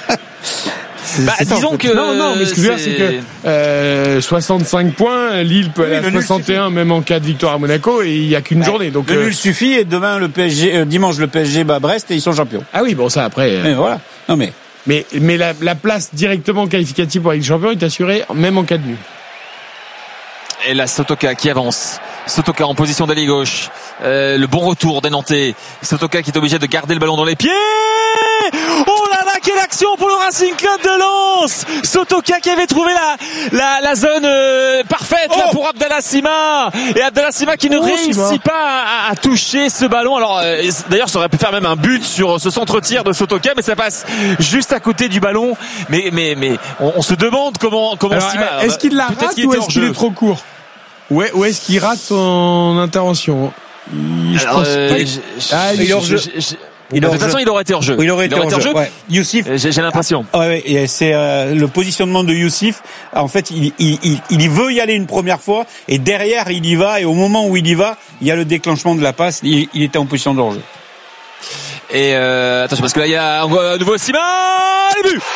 C'est, bah, c'est disons ça, en fait. que non non mais ce que je veux dire c'est que euh, soixante-cinq points, Lille peut aller oui, à soixante et un même en cas de victoire à Monaco et il y a qu'une bah, journée donc le euh... nul suffit et demain le P S G euh, dimanche le P S G bat Brest et ils sont champions. Ah oui bon ça après euh... mais voilà. Non mais mais mais la, la place directement qualificative pour la Ligue des Champions est assurée même en cas de nul. Et là Sotoka qui avance. Sotoka en position d'aile gauche. Euh, le bon retour des Nantais. Sotoka qui est obligé de garder le ballon dans les pieds. Oh là là, quelle action pour le Racing Club de Lens. Sotoka qui avait trouvé la la, la zone euh, parfaite oh là pour Abdallah Sima. Et Abdallah Sima qui ne oh, réussit Sima. pas à, à toucher ce ballon. Alors euh, d'ailleurs, ça aurait pu faire même un but sur ce centre-tir de Sotoka, mais ça passe juste à côté du ballon. Mais mais mais on, on se demande comment comment alors, Sima. Est-ce qu'il la rate ou est-ce qu'il est trop court? Ouais, ou est-ce qu'il rate son intervention? Il, je alors, pense euh, pas. Je, je, ah, il est hors jeu. Il de toute façon, il aurait été hors jeu. Oui, il aurait été hors jeu. Ouais. Youssif, j'ai, j'ai l'impression. Ah, ouais, et c'est euh, le positionnement de Youssif. En fait, il, il, il, il veut y aller une première fois, et derrière, il y va. Et au moment où il y va, il y a le déclenchement de la passe. Il, il était en position de hors jeu. Et euh, attention, parce que là, il y a un nouveau Sima. Le but.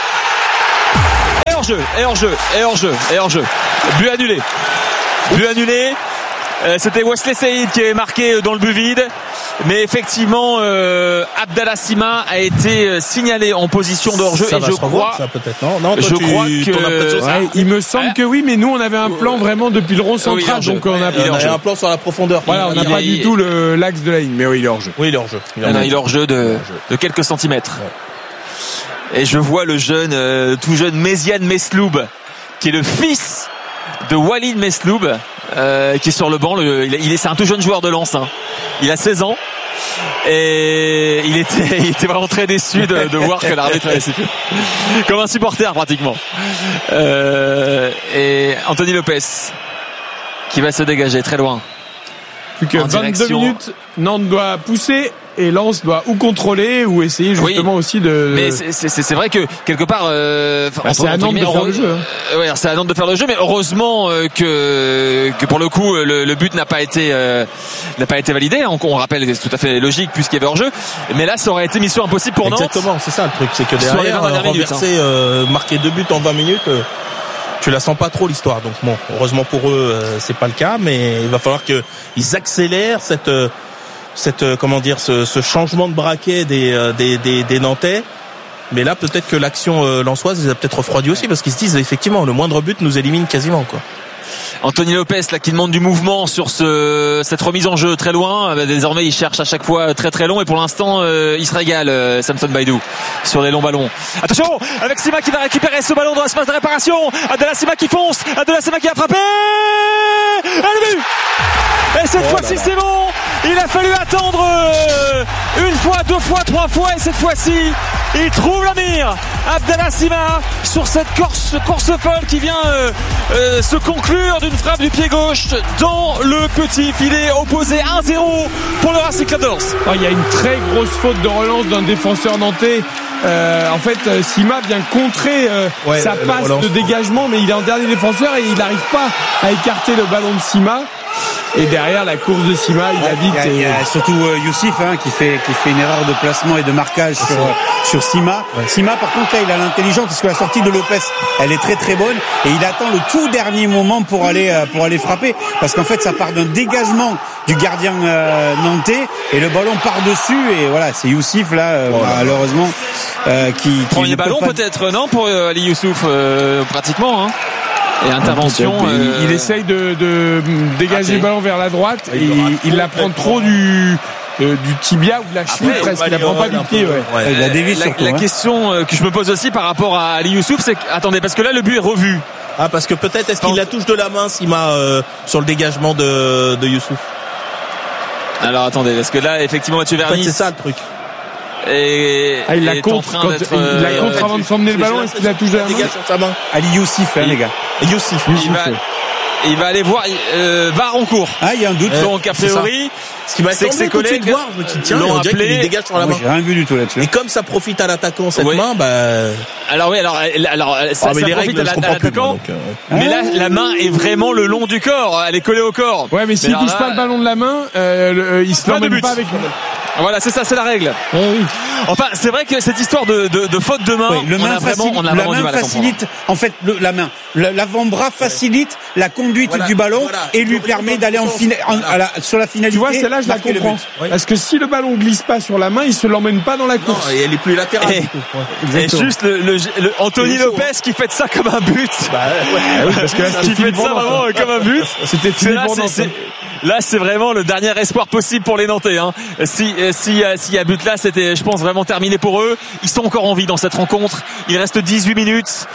Et hors jeu. Et hors jeu. Et hors jeu. Et hors jeu. But annulé. But annulé. Euh, c'était Wesley Saïd qui est marqué dans le but vide. Mais effectivement, euh, Abdallah Sima a été signalé en position de hors-jeu ça et je crois, ça peut-être non, non, toi, je tu, crois que, ouais, il me semble ouais. que oui, mais nous on avait un plan vraiment depuis le rond central, oui, donc on a, il on a un plan sur la profondeur. Voilà, on n'a pas du tout le, l'axe de la ligne, mais oui, il est hors-jeu. Oui, il est hors-jeu. Il est hors-jeu, hors-jeu de, de quelques centimètres. Ouais. Et je vois le jeune, euh, tout jeune Méziane Mesloub, qui est le fils de Walid Mesloub, euh, qui est sur le banc. Le, il est, c'est un tout jeune joueur de Lens. Hein. Il a seize ans. Et il était, il était vraiment très déçu de, de voir que l'arbitre avait sifflé. Comme un supporter pratiquement. Euh, et Anthony Lopez qui va se dégager très loin. Plus que vingt-deux minutes. Nantes doit pousser et Lens doit ou contrôler ou essayer justement oui, aussi de. Mais c'est, c'est, c'est vrai que quelque part, euh, bah, c'est à Nantes de faire le jeu. Hein. Ouais, c'est à Nantes de faire le jeu, mais heureusement euh, que que pour le coup le, le but n'a pas été euh, n'a pas été validé. On, on rappelle, c'est tout à fait logique puisqu'il y avait hors jeu. Mais là, ça aurait été mission impossible pour Nantes. Exactement, c'est ça le truc, c'est que derrière euh, renverser, hein. euh, marquer deux buts en vingt minutes. Euh... Tu la sens pas trop l'histoire, donc bon, heureusement pour eux, euh, c'est pas le cas, mais il va falloir que ils accélèrent cette, euh, cette, euh, comment dire, ce, ce changement de braquet des, euh, des, des, des Nantais. Mais là, peut-être que l'action euh, lensoise les a peut-être refroidis aussi, parce qu'ils se disent effectivement, le moindre but nous élimine quasiment, quoi. Anthony Lopez là qui demande du mouvement sur ce cette remise en jeu très loin. Désormais il cherche à chaque fois très très long et pour l'instant euh, il se régale euh, Samson Baidoo sur les longs ballons. Attention avec Sima qui va récupérer ce ballon dans l'espace de réparation. Abdallah Sima qui fonce. Abdallah Sima qui a frappé. Et le but. Et cette oh fois-ci c'est bon. Il a fallu attendre euh, une fois, deux fois, trois fois et cette fois-ci il trouve la mire. Abdallah Sima sur cette course course folle qui vient euh, euh, se conclure d'une frappe du pied gauche dans le petit filet opposé. Un zéro pour le Racing Club de Lens. Il y a une très grosse faute de relance d'un défenseur nantais. Euh, en fait, Sima vient contrer euh, ouais, sa passe de dégagement, mais il est en dernier défenseur et il n'arrive pas à écarter le ballon de Sima. Et derrière la course de Sima, il a vite. Il y a, il y a surtout euh, Youssif hein, qui fait qui fait une erreur de placement et de marquage sur euh, sur Sima. Ouais. Sima, par contre, là, il a l'intelligence parce que la sortie de Lopez, elle est très très bonne et il attend le tout dernier moment pour aller euh, pour aller frapper parce qu'en fait, ça part d'un dégagement du gardien euh, nantais et le ballon part dessus et voilà, c'est Youssif là euh, oh là malheureusement euh, qui, qui premier ballon pas... peut-être non pour euh, Ali Youssouf euh, pratiquement. Hein. Et intervention. Il, euh... il essaye de, de dégager ah, le ballon vers la droite et il, il la prend trop du euh, du tibia ou de la cheville presque. Il la prend pas du pied. Ouais. Ouais. Il la dévie surtout. La, la hein. question que je me pose aussi par rapport à Ali Youssouf, c'est que, attendez parce que là le but est revu. Ah parce que peut-être est-ce qu'il la touche de la main Sima euh, sur le dégagement de de Youssouf. Alors attendez parce que là effectivement Mathieu Vernis. En fait, c'est ça le truc. Et ah, il la contre quand il la contre avant de s'emmener le ballon. Est-ce qu'il la touche de la main? Ali Youssif, hein, les gars. Youssif. Il va, il va aller voir. Euh, V A R en cours. Ah, il y a un doute. Donc a priori, ce qui m'a c'est que ses collègues voir, je me dis, tiens, on dirait qu'il dégage sur la main. J'ai rien vu du tout là-dessus. Et comme ça profite à l'attaquant cette oui. main, bah. Alors oui, alors alors ça, ah, mais ça les profite règles, à l'attaquant. Euh... Mais là, la main est vraiment le long du corps. Elle est collée au corps. Ouais, mais s'il touche là, pas le ballon de la main, euh, le, il se l'emmène pas avec. Voilà, c'est ça, c'est la règle. Eh oui. Enfin, c'est vrai que cette histoire de, de, de faute de main, oui, le on main a vraiment, on a la vraiment main du mal à facilite, en fait, le, la main, l'avant-bras facilite ouais. la conduite voilà, du ballon voilà. et lui permet d'aller en fina, en, à la, sur la finalité. Tu vois, celle-là, je la comprends. Oui. Parce que si le ballon glisse pas sur la main, il se l'emmène pas dans la course. Non, et elle est plus latérale. Et, du coup. Ouais. Et juste le, le, le Anthony Lopez hein. qui fait ça comme un but. Bah, ouais, oui, parce que là, qui fait ça vraiment comme un but. C'était fini pour Nantes. Là, c'est vraiment le dernier espoir possible pour les Nantais. Hein. Si, si, s'il y a but là, c'était, je pense, vraiment terminé pour eux. Ils sont encore en vie dans cette rencontre. Il reste dix-huit minutes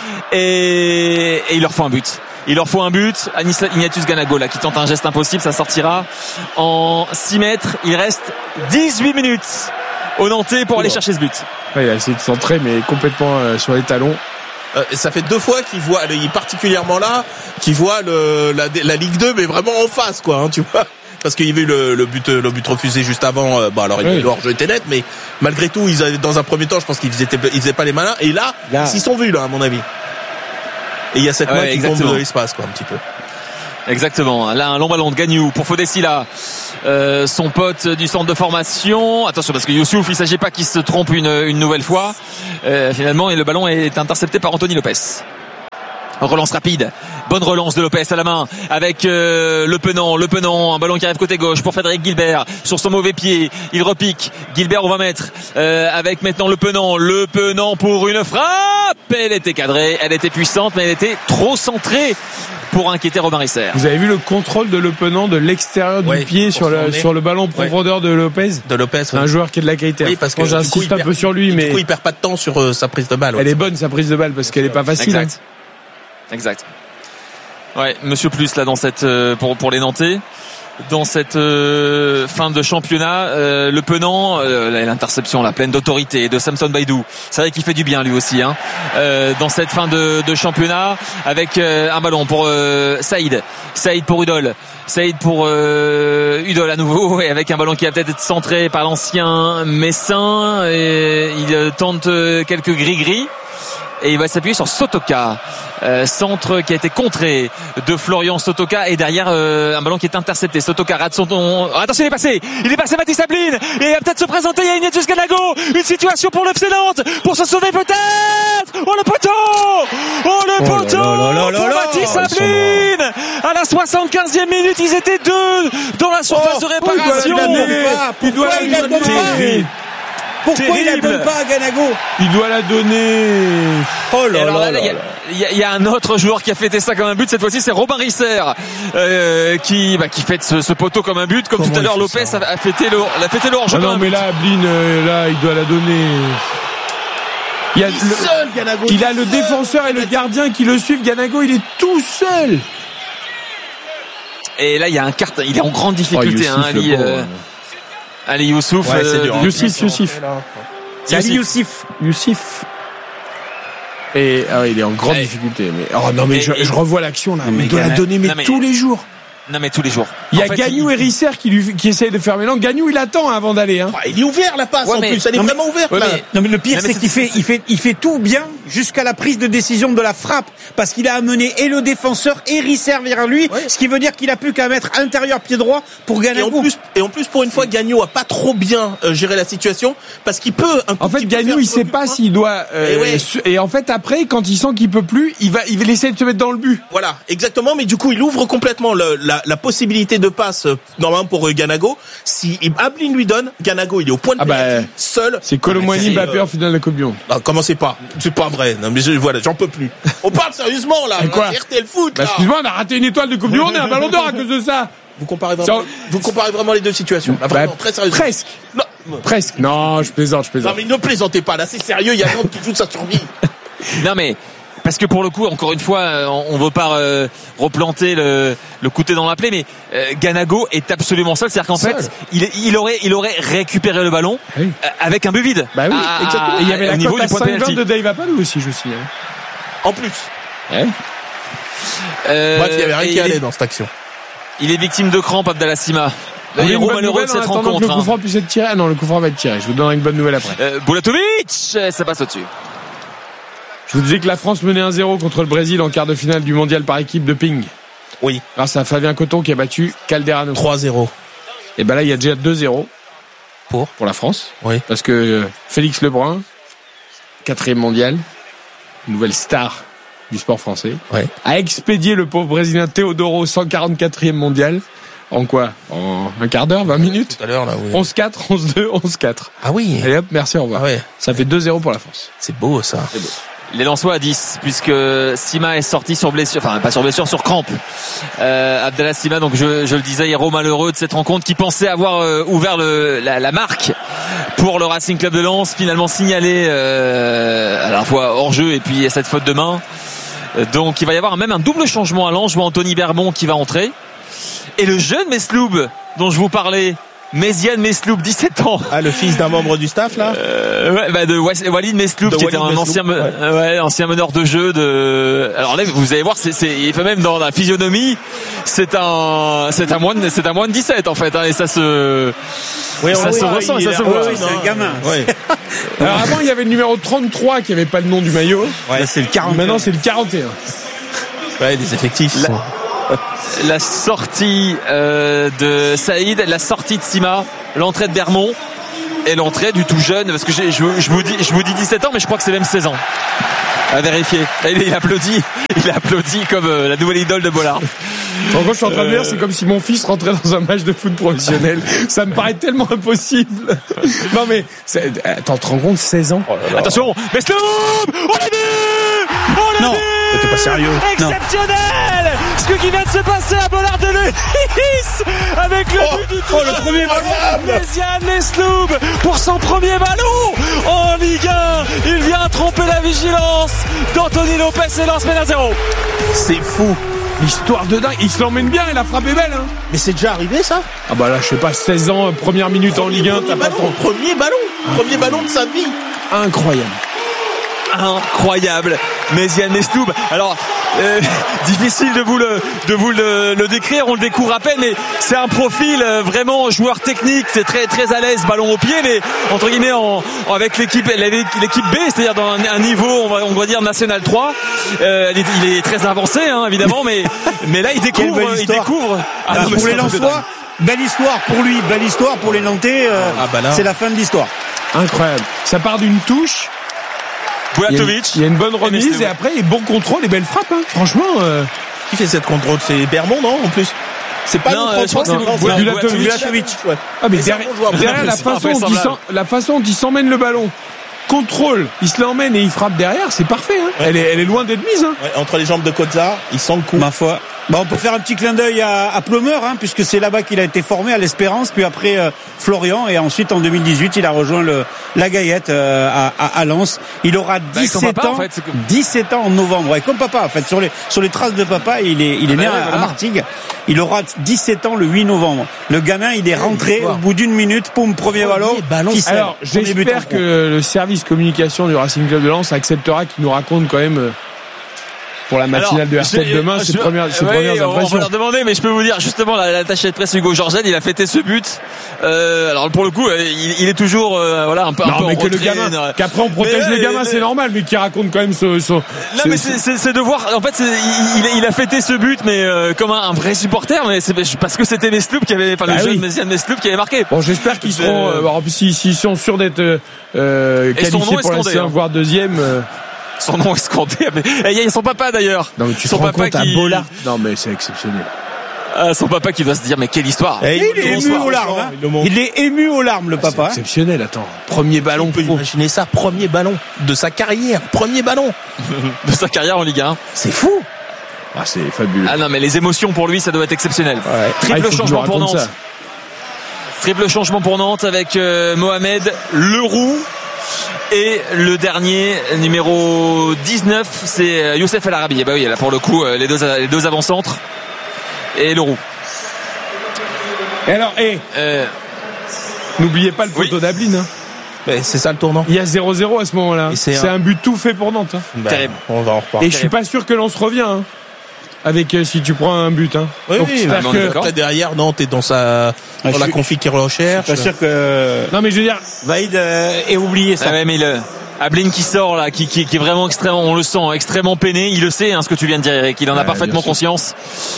et, et il leur faut un but. Il leur faut un but. Ignatius Ganago là qui tente un geste impossible, ça sortira en six mètres. Il reste dix-huit minutes aux Nantais pour aller chercher ce but. Ouais, il a essayé de centrer, mais complètement euh, sur les talons. Euh, ça fait deux fois qu'il voit, il est particulièrement là, qu'il voit le, la, la Ligue deux, mais vraiment en face, quoi, hein, tu vois. Parce qu'il y avait eu le, le but, le but refusé juste avant. Euh, bah alors, oui. le hors-jeu était net, mais malgré tout, ils avaient, dans un premier temps, je pense qu'ils faisaient, ils faisaient pas les malins. Et là, là. ils s'y sont vus, là, à mon avis. Et il y a cette ouais, main qui exactement. tombe de l'espace, quoi, un petit peu. Exactement. Là, un long ballon de Gagnou pour Fodessi, là. Euh, son pote du centre de formation. Attention, parce que Youssouf, il ne s'agit pas qu'il se trompe une, une nouvelle fois. Euh, finalement, et le ballon est intercepté par Anthony Lopez. Relance rapide, bonne relance de Lopez à la main avec euh, Le Penant, Le Penant, un ballon qui arrive côté gauche pour Frédéric Guilbert sur son mauvais pied, il repique, Guilbert on va mettre euh, avec maintenant Le Penant, Le Penant pour une frappe, elle était cadrée, elle était puissante mais elle était trop centrée pour inquiéter Robin Risser. Vous avez vu le contrôle de Le Penant de l'extérieur du ouais, pied sur le, sur le ballon profondeur ouais. de Lopez. De Lopez. Ouais. Un joueur qui est de la qualité. Oui, parce que bon, j'insiste un perd, peu sur lui, mais du coup il perd pas de temps sur euh, sa prise de balle. Elle ouais. est bonne sa prise de balle parce qu'elle est pas facile. Exact. Hein. Exact. Ouais, Monsieur Plus là dans cette euh, pour pour les Nantais. dans cette euh, fin de championnat. Euh, le Penant, euh, l'interception, la pleine d'autorité de Samson Baidoo. C'est vrai qu'il fait du bien lui aussi, hein. Euh, dans cette fin de, de championnat, avec euh, un ballon pour euh, Saïd, Saïd pour Udol, Saïd pour euh, Udol à nouveau, et avec un ballon qui va peut-être être centré par l'ancien Messin. Et il tente quelques gris-gris. Et il va s'appuyer sur Sotoka, euh, centre qui a été contré de Florian Sotoka, et derrière euh, un ballon qui est intercepté. Sotoka rate son ton. Attention, il est passé, il est passé Mathis Abline, et il va peut-être se présenter. Il y a Ignatius Ganago, une situation pour le F C Nantes, pour se sauver peut-être. Oh le poteau, oh le poteau oh là là là là pour là Mathis Abline. À la soixante-quinzième minute, ils étaient deux dans la surface oh, de réparation. Il doit la donner. Pourquoi Terrible. Il la donne pas à Ganago? Il doit la donner. Oh là là, là, là, il y, y a un autre joueur qui a fêté ça comme un but. Cette fois-ci, c'est Robin Risser euh, qui bah, qui fête ce, ce poteau comme un but. Comme Comment tout à l'heure, Lopez a, a fêté le a fêté le hors-jeu. Ah non, mais là, Abline, euh, là, il doit la donner. Il, y a il, le, seul, Ganago, il a le défenseur et le gardien qui le suivent. Ganago, il est tout seul. Et là, il y a un carton. Il est en grande difficulté, oh, hein, Ali. Euh, Ali Youssouf, ouais, c'est dur, euh, Youssif, Youssif. C'est Ali Youssif. Youssif. Et ah, il est en grande hey. difficulté. Mais oh non, mais et, je, et, je revois l'action là. Mais il doit la donner, mais, mais tous les jours. Non mais tous les jours. Il y a Gagnou il... et Risser qui lui qui essayent de fermer l'angle. Gagnou il attend avant d'aller. Hein. Il est ouvert la passe ouais, en mais... plus. Elle est non, vraiment mais... ouverte. Ouais, là. Mais... Non mais le pire non, mais c'est qu'il fait il fait il fait tout bien jusqu'à la prise de décision de la frappe, parce qu'il a amené et le défenseur et Risser vers lui, ouais. Ce qui veut dire qu'il a plus qu'à mettre intérieur pied droit pour Ganago. Et en plus et en plus pour une fois Gagnou a pas trop bien euh, géré la situation, parce qu'il peut un En fait Gagnou il sait pas s'il doit euh, et, ouais. et en fait après quand il sent qu'il peut plus, il va il va essayer de se mettre dans le but. Voilà, exactement, mais du coup il ouvre complètement le, la la possibilité de passe normalement pour Ganago. Si Abline lui donne, Ganago il est au point de ah bah, seul. C'est Colomboigny Mbappé euh... en finale de la Coupe du Monde. Ah, commencez pas, c'est pas vrai. Non mais je, voilà, j'en peux plus. On parle sérieusement là. Quoi R T L Foot. Bah, excuse-moi, on a raté une étoile de Coupe du Monde et un Ballon d'Or à cause de ça. Vous comparez vraiment, vous comparez vraiment les deux situations. Là, vraiment, bah, très sérieusement. Presque. Non. Presque. Non, je plaisante, je plaisante. Non mais ne plaisantez pas. Là, c'est sérieux. Il y a Nantes qui joue de sa survie. Non mais. Parce que pour le coup, encore une fois, on ne veut pas euh, replanter le, le couteau dans la plaie, mais euh, Ganago est absolument seul. C'est-à-dire qu'en seul. fait, il, il aurait, il aurait récupéré le ballon oui. euh, avec un but vide. Bah oui, à, exactement. Et il y avait la cote à cinq vingt de Dave Apalou aussi, je suis. Hein. En plus. Ouais. Euh, Bref, il n'y avait rien qui allait est, dans cette action. Il est victime de crampes, Abdallah Sima. Le héros malheureux de cette rencontre. Le coup franc puisse être tiré. Ah non, le coup franc va être tiré. Je vous donnerai une bonne nouvelle après. Euh, Bulatovic, ça passe au-dessus. Je vous disais que la France menait un zéro contre le Brésil en quart de finale du mondial par équipe de ping. Oui. Grâce à Fabien Coton qui a battu Calderano. trois zéro. Et ben là, il y a déjà deux zéro. Pour Pour la France. Oui. Parce que Félix Lebrun, quatrième mondial, nouvelle star du sport français, oui. a expédié le pauvre Brésilien Teodoro, cent quarante-quatrième mondial. En quoi? En un quart d'heure, vingt minutes? Tout à l'heure, là, oui. onze quatre, onze deux, onze quatre. Ah oui. Allez hop, merci, au revoir. Ah ouais. Ça fait deux zéro pour la France. C'est beau, ça. C'est beau. Les Lensois à dix, puisque Sima est sorti sur blessure, enfin pas sur blessure, sur crampe. Euh, Abdallah Sima, donc je, je le disais, héros malheureux de cette rencontre, qui pensait avoir euh, ouvert le, la, la marque pour le Racing Club de Lens, finalement signalé euh, à la fois hors jeu et puis cette faute de main. Donc il va y avoir même un double changement à Lens. Je vois Anthony Berbon qui va entrer, et le jeune Mesloub dont je vous parlais, Méziane Mesloub, dix-sept ans. Ah, le fils d'un membre du staff, là? Euh, ouais, bah, de Walid Mesloub, de qui Walid était un Mesloub, ancien, ouais. Ouais, ancien meneur de jeu de, alors là, vous allez voir, c'est, c'est, il fait même dans la physionomie, c'est un, c'est un moins de, c'est un moins de dix-sept, en fait, hein, et ça se, oui, ça se ressent, et ça se voit. Oui, c'est un gamin. Ouais. Alors avant, il y avait le numéro trente-trois qui avait pas le nom du maillot. Ouais, c'est le quarante. Maintenant, c'est le quarante et un. Ouais, des effectifs. La... La sortie euh, de Saïd, la sortie de Sima, l'entrée de Bermond et l'entrée du tout jeune, parce que je, je, je vous dis, je vous dis dix-sept ans, mais je crois que c'est même seize ans. À vérifier. Il, il applaudit, il applaudit comme euh, la nouvelle idole de Bollard. En gros, je suis en train de dire, c'est comme si mon fils rentrait dans un match de foot professionnel. Ça me paraît tellement impossible. Non mais, c'est... attends, tu te rends compte, seize ans. Oh là là. Attention, Mesloub, on l'a vu, on l'a non. vu. T'es pas sérieux. Exceptionnel. Non. Ce qui vient de se passer à Bollard de Lewis avec le oh, but du oh, le premier ballon Méziane Mesloub pour son premier ballon en Ligue un. Il vient tromper la vigilance d'Anthony Lopez et Lens mène à zéro. C'est fou. L'histoire de dingue. Il, il se l'emmène bien et la frappe est belle. Hein. Mais c'est déjà arrivé ça? Ah bah là, je sais pas, seize ans, première minute premier, en Ligue un, t'as ballon, pas ton... Premier ballon, premier ballon de sa vie. Incroyable. Incroyable. Méziane Mesloub. Alors, euh, difficile de vous le de vous le, le décrire, on le découvre à peine, mais c'est un profil euh, vraiment joueur technique, c'est très très à l'aise, ballon au pied, mais entre guillemets en, en avec l'équipe l'équipe B, c'est-à-dire dans un, un niveau on va on va dire national trois. Euh, il, est, il est très avancé, hein, évidemment, mais mais là il découvre il découvre. Ah, ah, non, pour les Lensois, belle histoire pour lui, belle histoire pour les Nantais. Euh, ah, bah c'est la fin de l'histoire. Incroyable. Ça part d'une touche. Bulatovic. Il y a une bonne remise et après, il y a bon contrôle et belle frappe. Hein. Franchement. Euh... Qui fait cette contrôle? C'est Bermond, non, en plus? C'est pas non, euh, je crois que c'est Bulatovic. Ouais. Ah, mais derrière, derrière la, façon dont il la façon dont il s'emmène le ballon, contrôle, il se l'emmène et il frappe derrière, c'est parfait. Hein. Ouais. Elle, est, elle est loin d'être mise. Hein. Ouais, entre les jambes de Kozza, il sent le coup. Ma foi. Bah, on peut faire un petit clin d'œil à, à Plumeur, hein, puisque c'est là-bas qu'il a été formé à l'Espérance, puis après euh, Florian, et ensuite en deux mille dix-huit, il a rejoint le la Gaillette euh, à, à, à Lens. Il aura dix-sept bah, ans, en fait, dix-sept ans en novembre. Ouais, comme papa, en fait, sur les sur les traces de papa, il est il est ah né bah, à, voilà. à Martigues. Il aura dix-sept ans le huit novembre. Le gamin, il est rentré au bout d'une minute, poum, premier ballon. ballon qui Alors, j'espère que le service communication du Racing Club de Lens acceptera qu'il nous raconte quand même. Euh, Pour la matinale Alors, de R sept demain, ses premières, ses oui, premières impressions. On va leur demander, mais je peux vous dire, justement, l'attaché de presse Hugo Georgel, il a fêté ce but. Euh, alors pour le coup, il, il est toujours, euh, voilà, un peu. Non, un peu mais en que retrait, le gamin, euh, qu'après on protège mais, les gamins, mais, c'est normal, mais qui raconte quand même ce. ce non, ce, mais c'est, c'est de voir. En fait, c'est, il, il a fêté ce but, mais euh, comme un, un vrai supporter, mais c'est parce que c'était Mesloub qui avait, enfin bah le oui. jeune Méziane Mesloub qui avait marqué. Bon, j'espère qu'ils seront, euh, alors, s'ils si, si sont sûrs d'être euh, qualifiés pour la C un, voire deuxième. Euh, Son nom est scandé. Et il y a son papa d'ailleurs. Non mais tu son te rends papa compte qui... à Bollard. Non mais c'est exceptionnel. Ah, son papa qui doit se dire mais quelle histoire. Et il, il est ému aux larmes. Hein. Il est ému aux larmes le ah, papa. C'est exceptionnel. Attends, premier ballon. On peut imaginer ça, premier ballon de sa carrière, premier ballon de sa carrière en Ligue un. C'est fou. Ah c'est fabuleux. Ah non mais les émotions pour lui ça doit être exceptionnel. Ouais. Triple ah, changement pour Nantes. Ça. Triple changement pour Nantes avec euh, Mohamed Leroux. Et le dernier, numéro dix-neuf, c'est Youssef El Arabi. Et bah oui, là pour le coup, les deux, les deux avant-centres et Leroux. Et alors, et hey, euh, n'oubliez pas le poteau oui. d'Ablin. Hein. Mais c'est ça le tournant. Il y a zéro zéro à ce moment-là. C'est, c'est un... un but tout fait pour Nantes. Hein. Bah, terrible. On va en reparler. Et je suis pas sûr que l'on se revient. Hein. Avec euh, si tu prends un but hein. Oui, donc, oui bah, que après derrière non t'es dans sa dans ah, la config qu'il recherche. Je suis pas sûr que non mais je veux dire Vaïd euh, ait oublié ça. Ah ouais, mais le Ablin qui sort là qui, qui qui est vraiment extrêmement, on le sent extrêmement peiné, il le sait hein, ce que tu viens de dire Eric, il en a ouais, parfaitement conscience.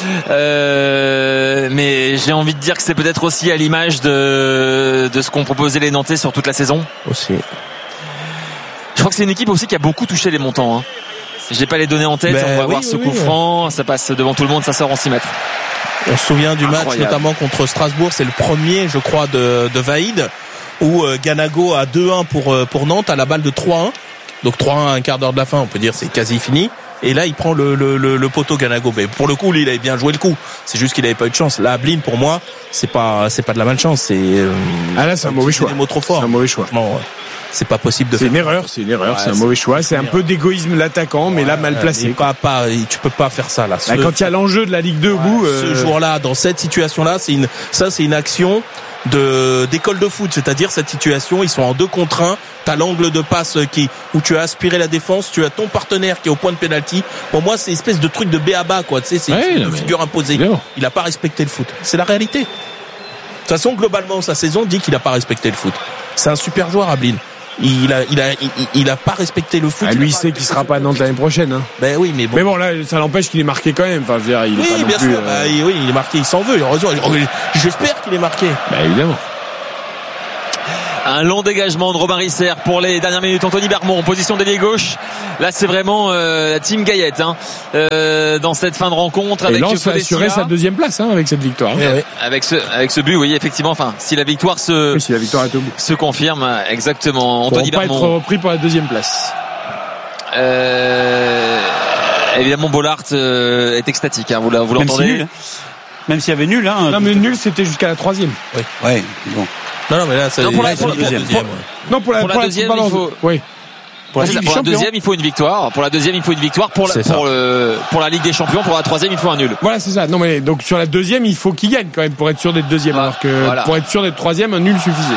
Euh, mais j'ai envie de dire que c'est peut-être aussi à l'image de de ce qu'ont proposé les Nantais sur toute la saison. Aussi. Je crois que c'est une équipe aussi qui a beaucoup touché les montants hein. J'ai pas les données en tête, ben, on va oui, voir ce oui, coup oui. franc, ça passe devant tout le monde, ça sort en six mètres. On se souvient du Incroyable. match notamment contre Strasbourg, c'est le premier je crois de, de Vaïd, où euh, Ganago a deux un pour, euh, pour Nantes à la balle de trois un. Donc trois un à un quart d'heure de la fin, on peut dire c'est quasi fini. Et là il prend le, le, le, le poteau Ganago. Mais pour le coup, lui, il avait bien joué le coup. C'est juste qu'il avait pas eu de chance. Là, Ablin, pour moi, c'est pas c'est pas de la malchance. C'est euh, ah là c'est un mauvais choix. Des mots trop forts. C'est un mauvais choix. Bon, c'est pas possible de c'est faire une erreur, c'est une erreur, ouais, c'est un mauvais choix, c'est un peu d'égoïsme l'attaquant, mais ouais, là mal placé. Pas, pas, tu peux pas faire ça là. Ce, là quand il y a l'enjeu de la Ligue deux au bout, ce euh... jour-là, dans cette situation-là, c'est une, ça c'est une action de d'école de foot, c'est-à-dire cette situation, ils sont en deux contre un, t'as l'angle de passe qui où tu as aspiré la défense, tu as ton partenaire qui est au point de pénalty. Pour moi, c'est une espèce de truc de b a ba quoi, tu sais, c'est ouais, une mais... figure imposée. Il a pas respecté le foot. C'est la réalité. De toute façon, globalement, sa saison dit qu'il a pas respecté le foot. C'est un super joueur, Ablin. Il a, il a, il, il a pas respecté le foot. Ah, lui, il sait qu'il sera pas à Nantes l'année prochaine. Hein. Ben oui, mais bon. Mais bon, là, ça n'empêche qu'il est marqué quand même. Enfin, je veux dire, il oui, est pas bien non plus, sûr. Euh... Bah, oui, il est marqué, il s'en veut. Heureusement, j'espère qu'il est marqué. Bah évidemment. Un long dégagement de Robin Risser pour les dernières minutes. Anthony Bermond en position d'ailier gauche. Là, c'est vraiment euh, la team Gaillette hein, euh, dans cette fin de rencontre. Et Lens a assuré sa deuxième place hein, avec cette victoire. Oui, oui. Avec ce avec ce but, oui, effectivement. Enfin, si la victoire se oui, si la victoire est au bout. se confirme, exactement. Anthony Bermond. Pour pas être repris pour la deuxième place. Euh, évidemment, Bollard euh, est extatique. Hein, vous, vous l'entendez. Même si nul. Même s'il y avait nul. Hein, non, mais nul, c'était jusqu'à la troisième. Oui. Ouais. Bon. Non, non, mais là, c'est non, pour la, là, pour la, deuxième. Pour, non, pour la, pour la, pour la deuxième, il faut... Oui. Pour la, c'est Ligue ça, pour la deuxième, il faut une victoire. Pour la deuxième, il faut une victoire. Pour la, pour, le, pour la Ligue des Champions, pour la troisième, il faut un nul. Voilà, c'est ça. Non, mais donc sur la deuxième, il faut qu'il gagne quand même pour être sûr d'être deuxième. Ah, alors que voilà. Pour être sûr d'être troisième, un nul suffisait.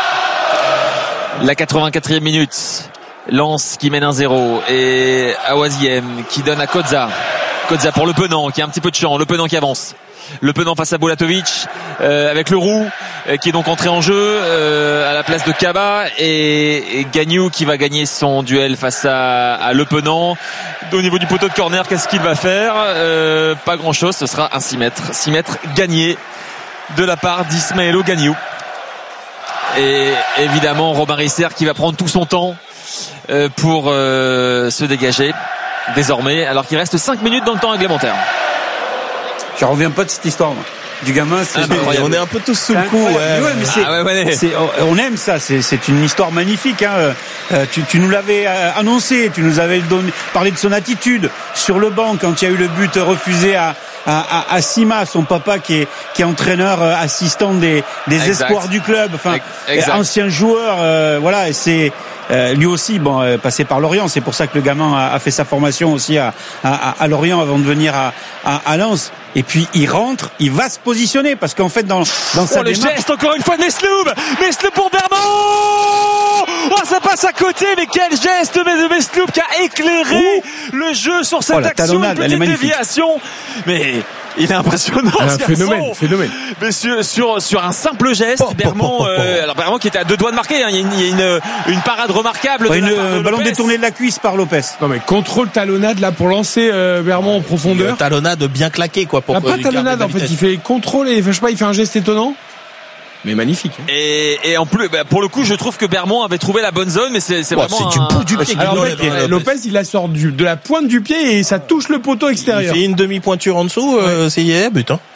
La quatre-vingt-quatrième minute. Lens qui mène un zéro et Awaziem qui donne à Kodza. Kodza pour Le Penant qui a un petit peu de champ. Le Penant qui avance. Le Penant face à Bulatovic euh, avec le Roux euh, qui est donc entré en jeu euh, à la place de Kaba et, et Gagnou qui va gagner son duel face à, à Le Penant. Au niveau du poteau de corner, qu'est-ce qu'il va faire euh, Pas grand-chose, ce sera un six mètres. six mètres gagné de la part d'Ismaëlo Gagnou. Et évidemment Robin Risser qui va prendre tout son temps euh, pour euh, se dégager désormais alors qu'il reste cinq minutes dans le temps réglementaire. Je reviens pas de cette histoire moi. Du gamin, c'est ah, on est un peu tous sous le coup. Ouais. Ouais, mais c'est, ah ouais, ouais. c'est, on aime ça. C'est, c'est une histoire magnifique. Hein. Euh, tu, tu nous l'avais annoncé. Tu nous avais donné, parlé de son attitude sur le banc quand il y a eu le but refusé à, à, à, à Sima, son papa qui est, qui est entraîneur assistant des, des espoirs du club. Enfin, exact. Ancien joueur. Euh, voilà. Et c'est euh, lui aussi, bon, euh, passé par Lorient. C'est pour ça que le gamin a, a fait sa formation aussi à, à, à Lorient avant de venir à, à, à Lens. Et puis il rentre, il va se positionner parce qu'en fait dans dans sa oh, le démarche... geste encore une fois de Mesloub, Mesloub pour Bermond. Oh, ça passe à côté, mais quel geste de Mesloub qui a éclairé Ouh. le jeu sur cette oh, action, une petite déviation. Mais il est impressionnant. Un phénomène, phénomène. Mais sur, sur sur un simple geste, oh, Bermond, oh, oh, oh. Euh, alors Bermond qui était à deux doigts de marquer. Hein, il y a une, il y a une, une parade remarquable. Ouais, de une, la part de ballon Lopez. détourné de la cuisse par Lopez. Non mais contrôle talonnade là pour lancer euh, Bermond en profondeur. Le talonnade bien claqué quoi. Pour ah, pas talonnade en fait, il fait contrôle et je sais pas, il fait un geste étonnant. Mais magnifique. Hein. Et, et en plus, bah, pour le coup, je trouve que Bermond avait trouvé la bonne zone, mais c'est, c'est oh, vraiment c'est un... du bout du pied. Alors, en fait, Lopez. Lopez, il la sort du, de la pointe du pied et ça touche le poteau extérieur. Il fait une demi-pointure en dessous, ouais. euh, c'est hier, but. Hein.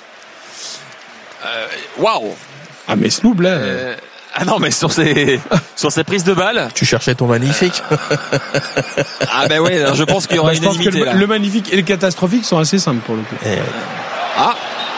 Waouh. Wow. Ah mais Sloub là. Euh... Ah non, mais sur ces sur ces prises de balles. Tu cherchais ton magnifique. Ah ben ouais, je pense qu'il y aura bah, une unanimité. Le, le magnifique et le catastrophique sont assez simples pour le coup. Et... Ah.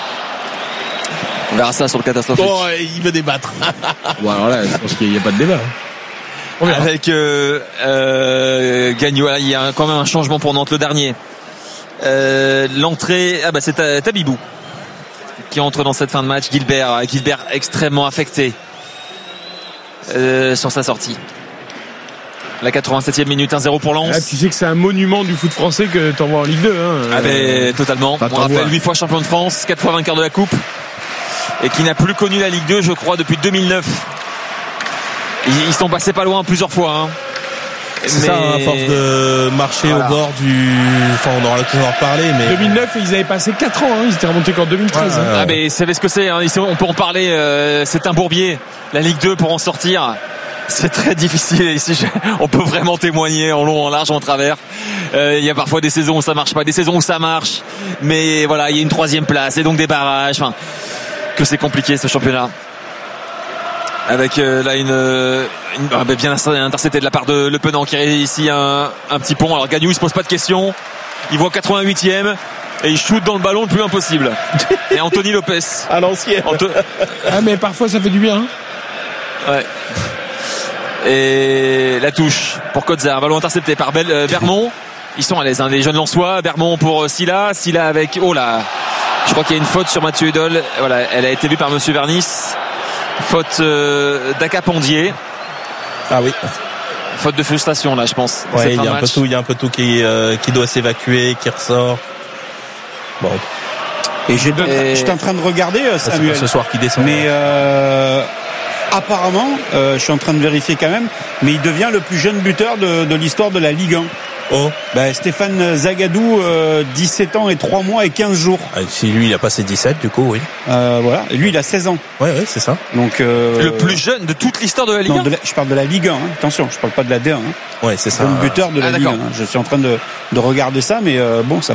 On verra ça sur le catastrophique. Oh, il veut débattre. Bon alors là, je pense qu'il n'y a pas de débat. On verra. Avec euh, euh, Gagnou, il y a quand même un changement pour Nantes, le dernier. Euh, l'entrée, ah bah c'est Tabibou qui entre dans cette fin de match. Gilbert, Gilbert extrêmement affecté euh, sur sa sortie. La quatre-vingt-septième minute, un zéro pour Lens. Ah, tu sais que c'est un monument du foot français que t'envoies en Ligue deux. Hein. Ah ben totalement. Enfin, on rappelle huit fois champion de France, quatre fois vainqueur de la Coupe et qui n'a plus connu la Ligue deux, je crois, depuis deux mille neuf. Ils, ils sont passés pas loin plusieurs fois. Hein. C'est mais... ça, à force de marcher voilà. au bord du... Enfin, on aura toujours en reparler, mais... deux mille neuf, ils avaient passé quatre ans, hein. Ils étaient remontés qu'en deux mille treize. Ouais, hein. ouais, ouais. Ah, mais vous savez ce que c'est, hein. On peut en parler, euh, c'est un bourbier. La Ligue deux, pour en sortir, c'est très difficile. Ici, on peut vraiment témoigner en long, en large, en travers. Euh, il y a parfois des saisons où ça marche pas, des saisons où ça marche. Mais voilà, il y a une troisième place et donc des barrages. Enfin, que c'est compliqué, ce championnat. Avec euh, là une, une ah, bah, bien intercepté de la part de Le Penant qui réussit un, un petit pont. Alors Gagnou il se pose pas de questions, il voit quatre-vingt-huitième et il shoot dans le ballon le plus impossible. Et Anthony Lopez à l'ancienne. Anto... Ah mais parfois ça fait du bien. Hein. Ouais. Et la touche pour Kodza, un ballon intercepté par Bel, euh, Bermond. Ils sont à l'aise, hein, les jeunes Lensois. Bermond pour Silla, Silla avec oh là. Je crois qu'il y a une faute sur Mathieu Hudol. Voilà, elle a été vue par Monsieur Vernis. Faute euh, d'Acapondier. Ah oui. Faute de frustration là, je pense. Ouais, il y a un peu tout, il y a un peu tout qui euh, qui doit s'évacuer, qui ressort. Bon. Et j'ai et... j'étais en train de regarder euh, Samuel. C'est ce soir qui descend. Mais euh, apparemment, euh, je suis en train de vérifier quand même, mais il devient le plus jeune buteur de, de l'histoire de la Ligue un. Oh. Ben, Stéphane Zagadou, euh, dix-sept ans et trois mois et quinze jours. Ah, si lui il a passé dix-sept du coup, oui. Euh, voilà. Et lui il a seize ans. Ouais, ouais, c'est ça. Donc euh, le plus jeune de toute l'histoire de la Ligue un. Non, de la, je parle de la Ligue un. Hein. Attention, je parle pas de la D un. Hein. Ouais, c'est ça. Le buteur de la ah, Ligue un. Hein. Je suis en train de, de regarder ça, mais euh, bon, ça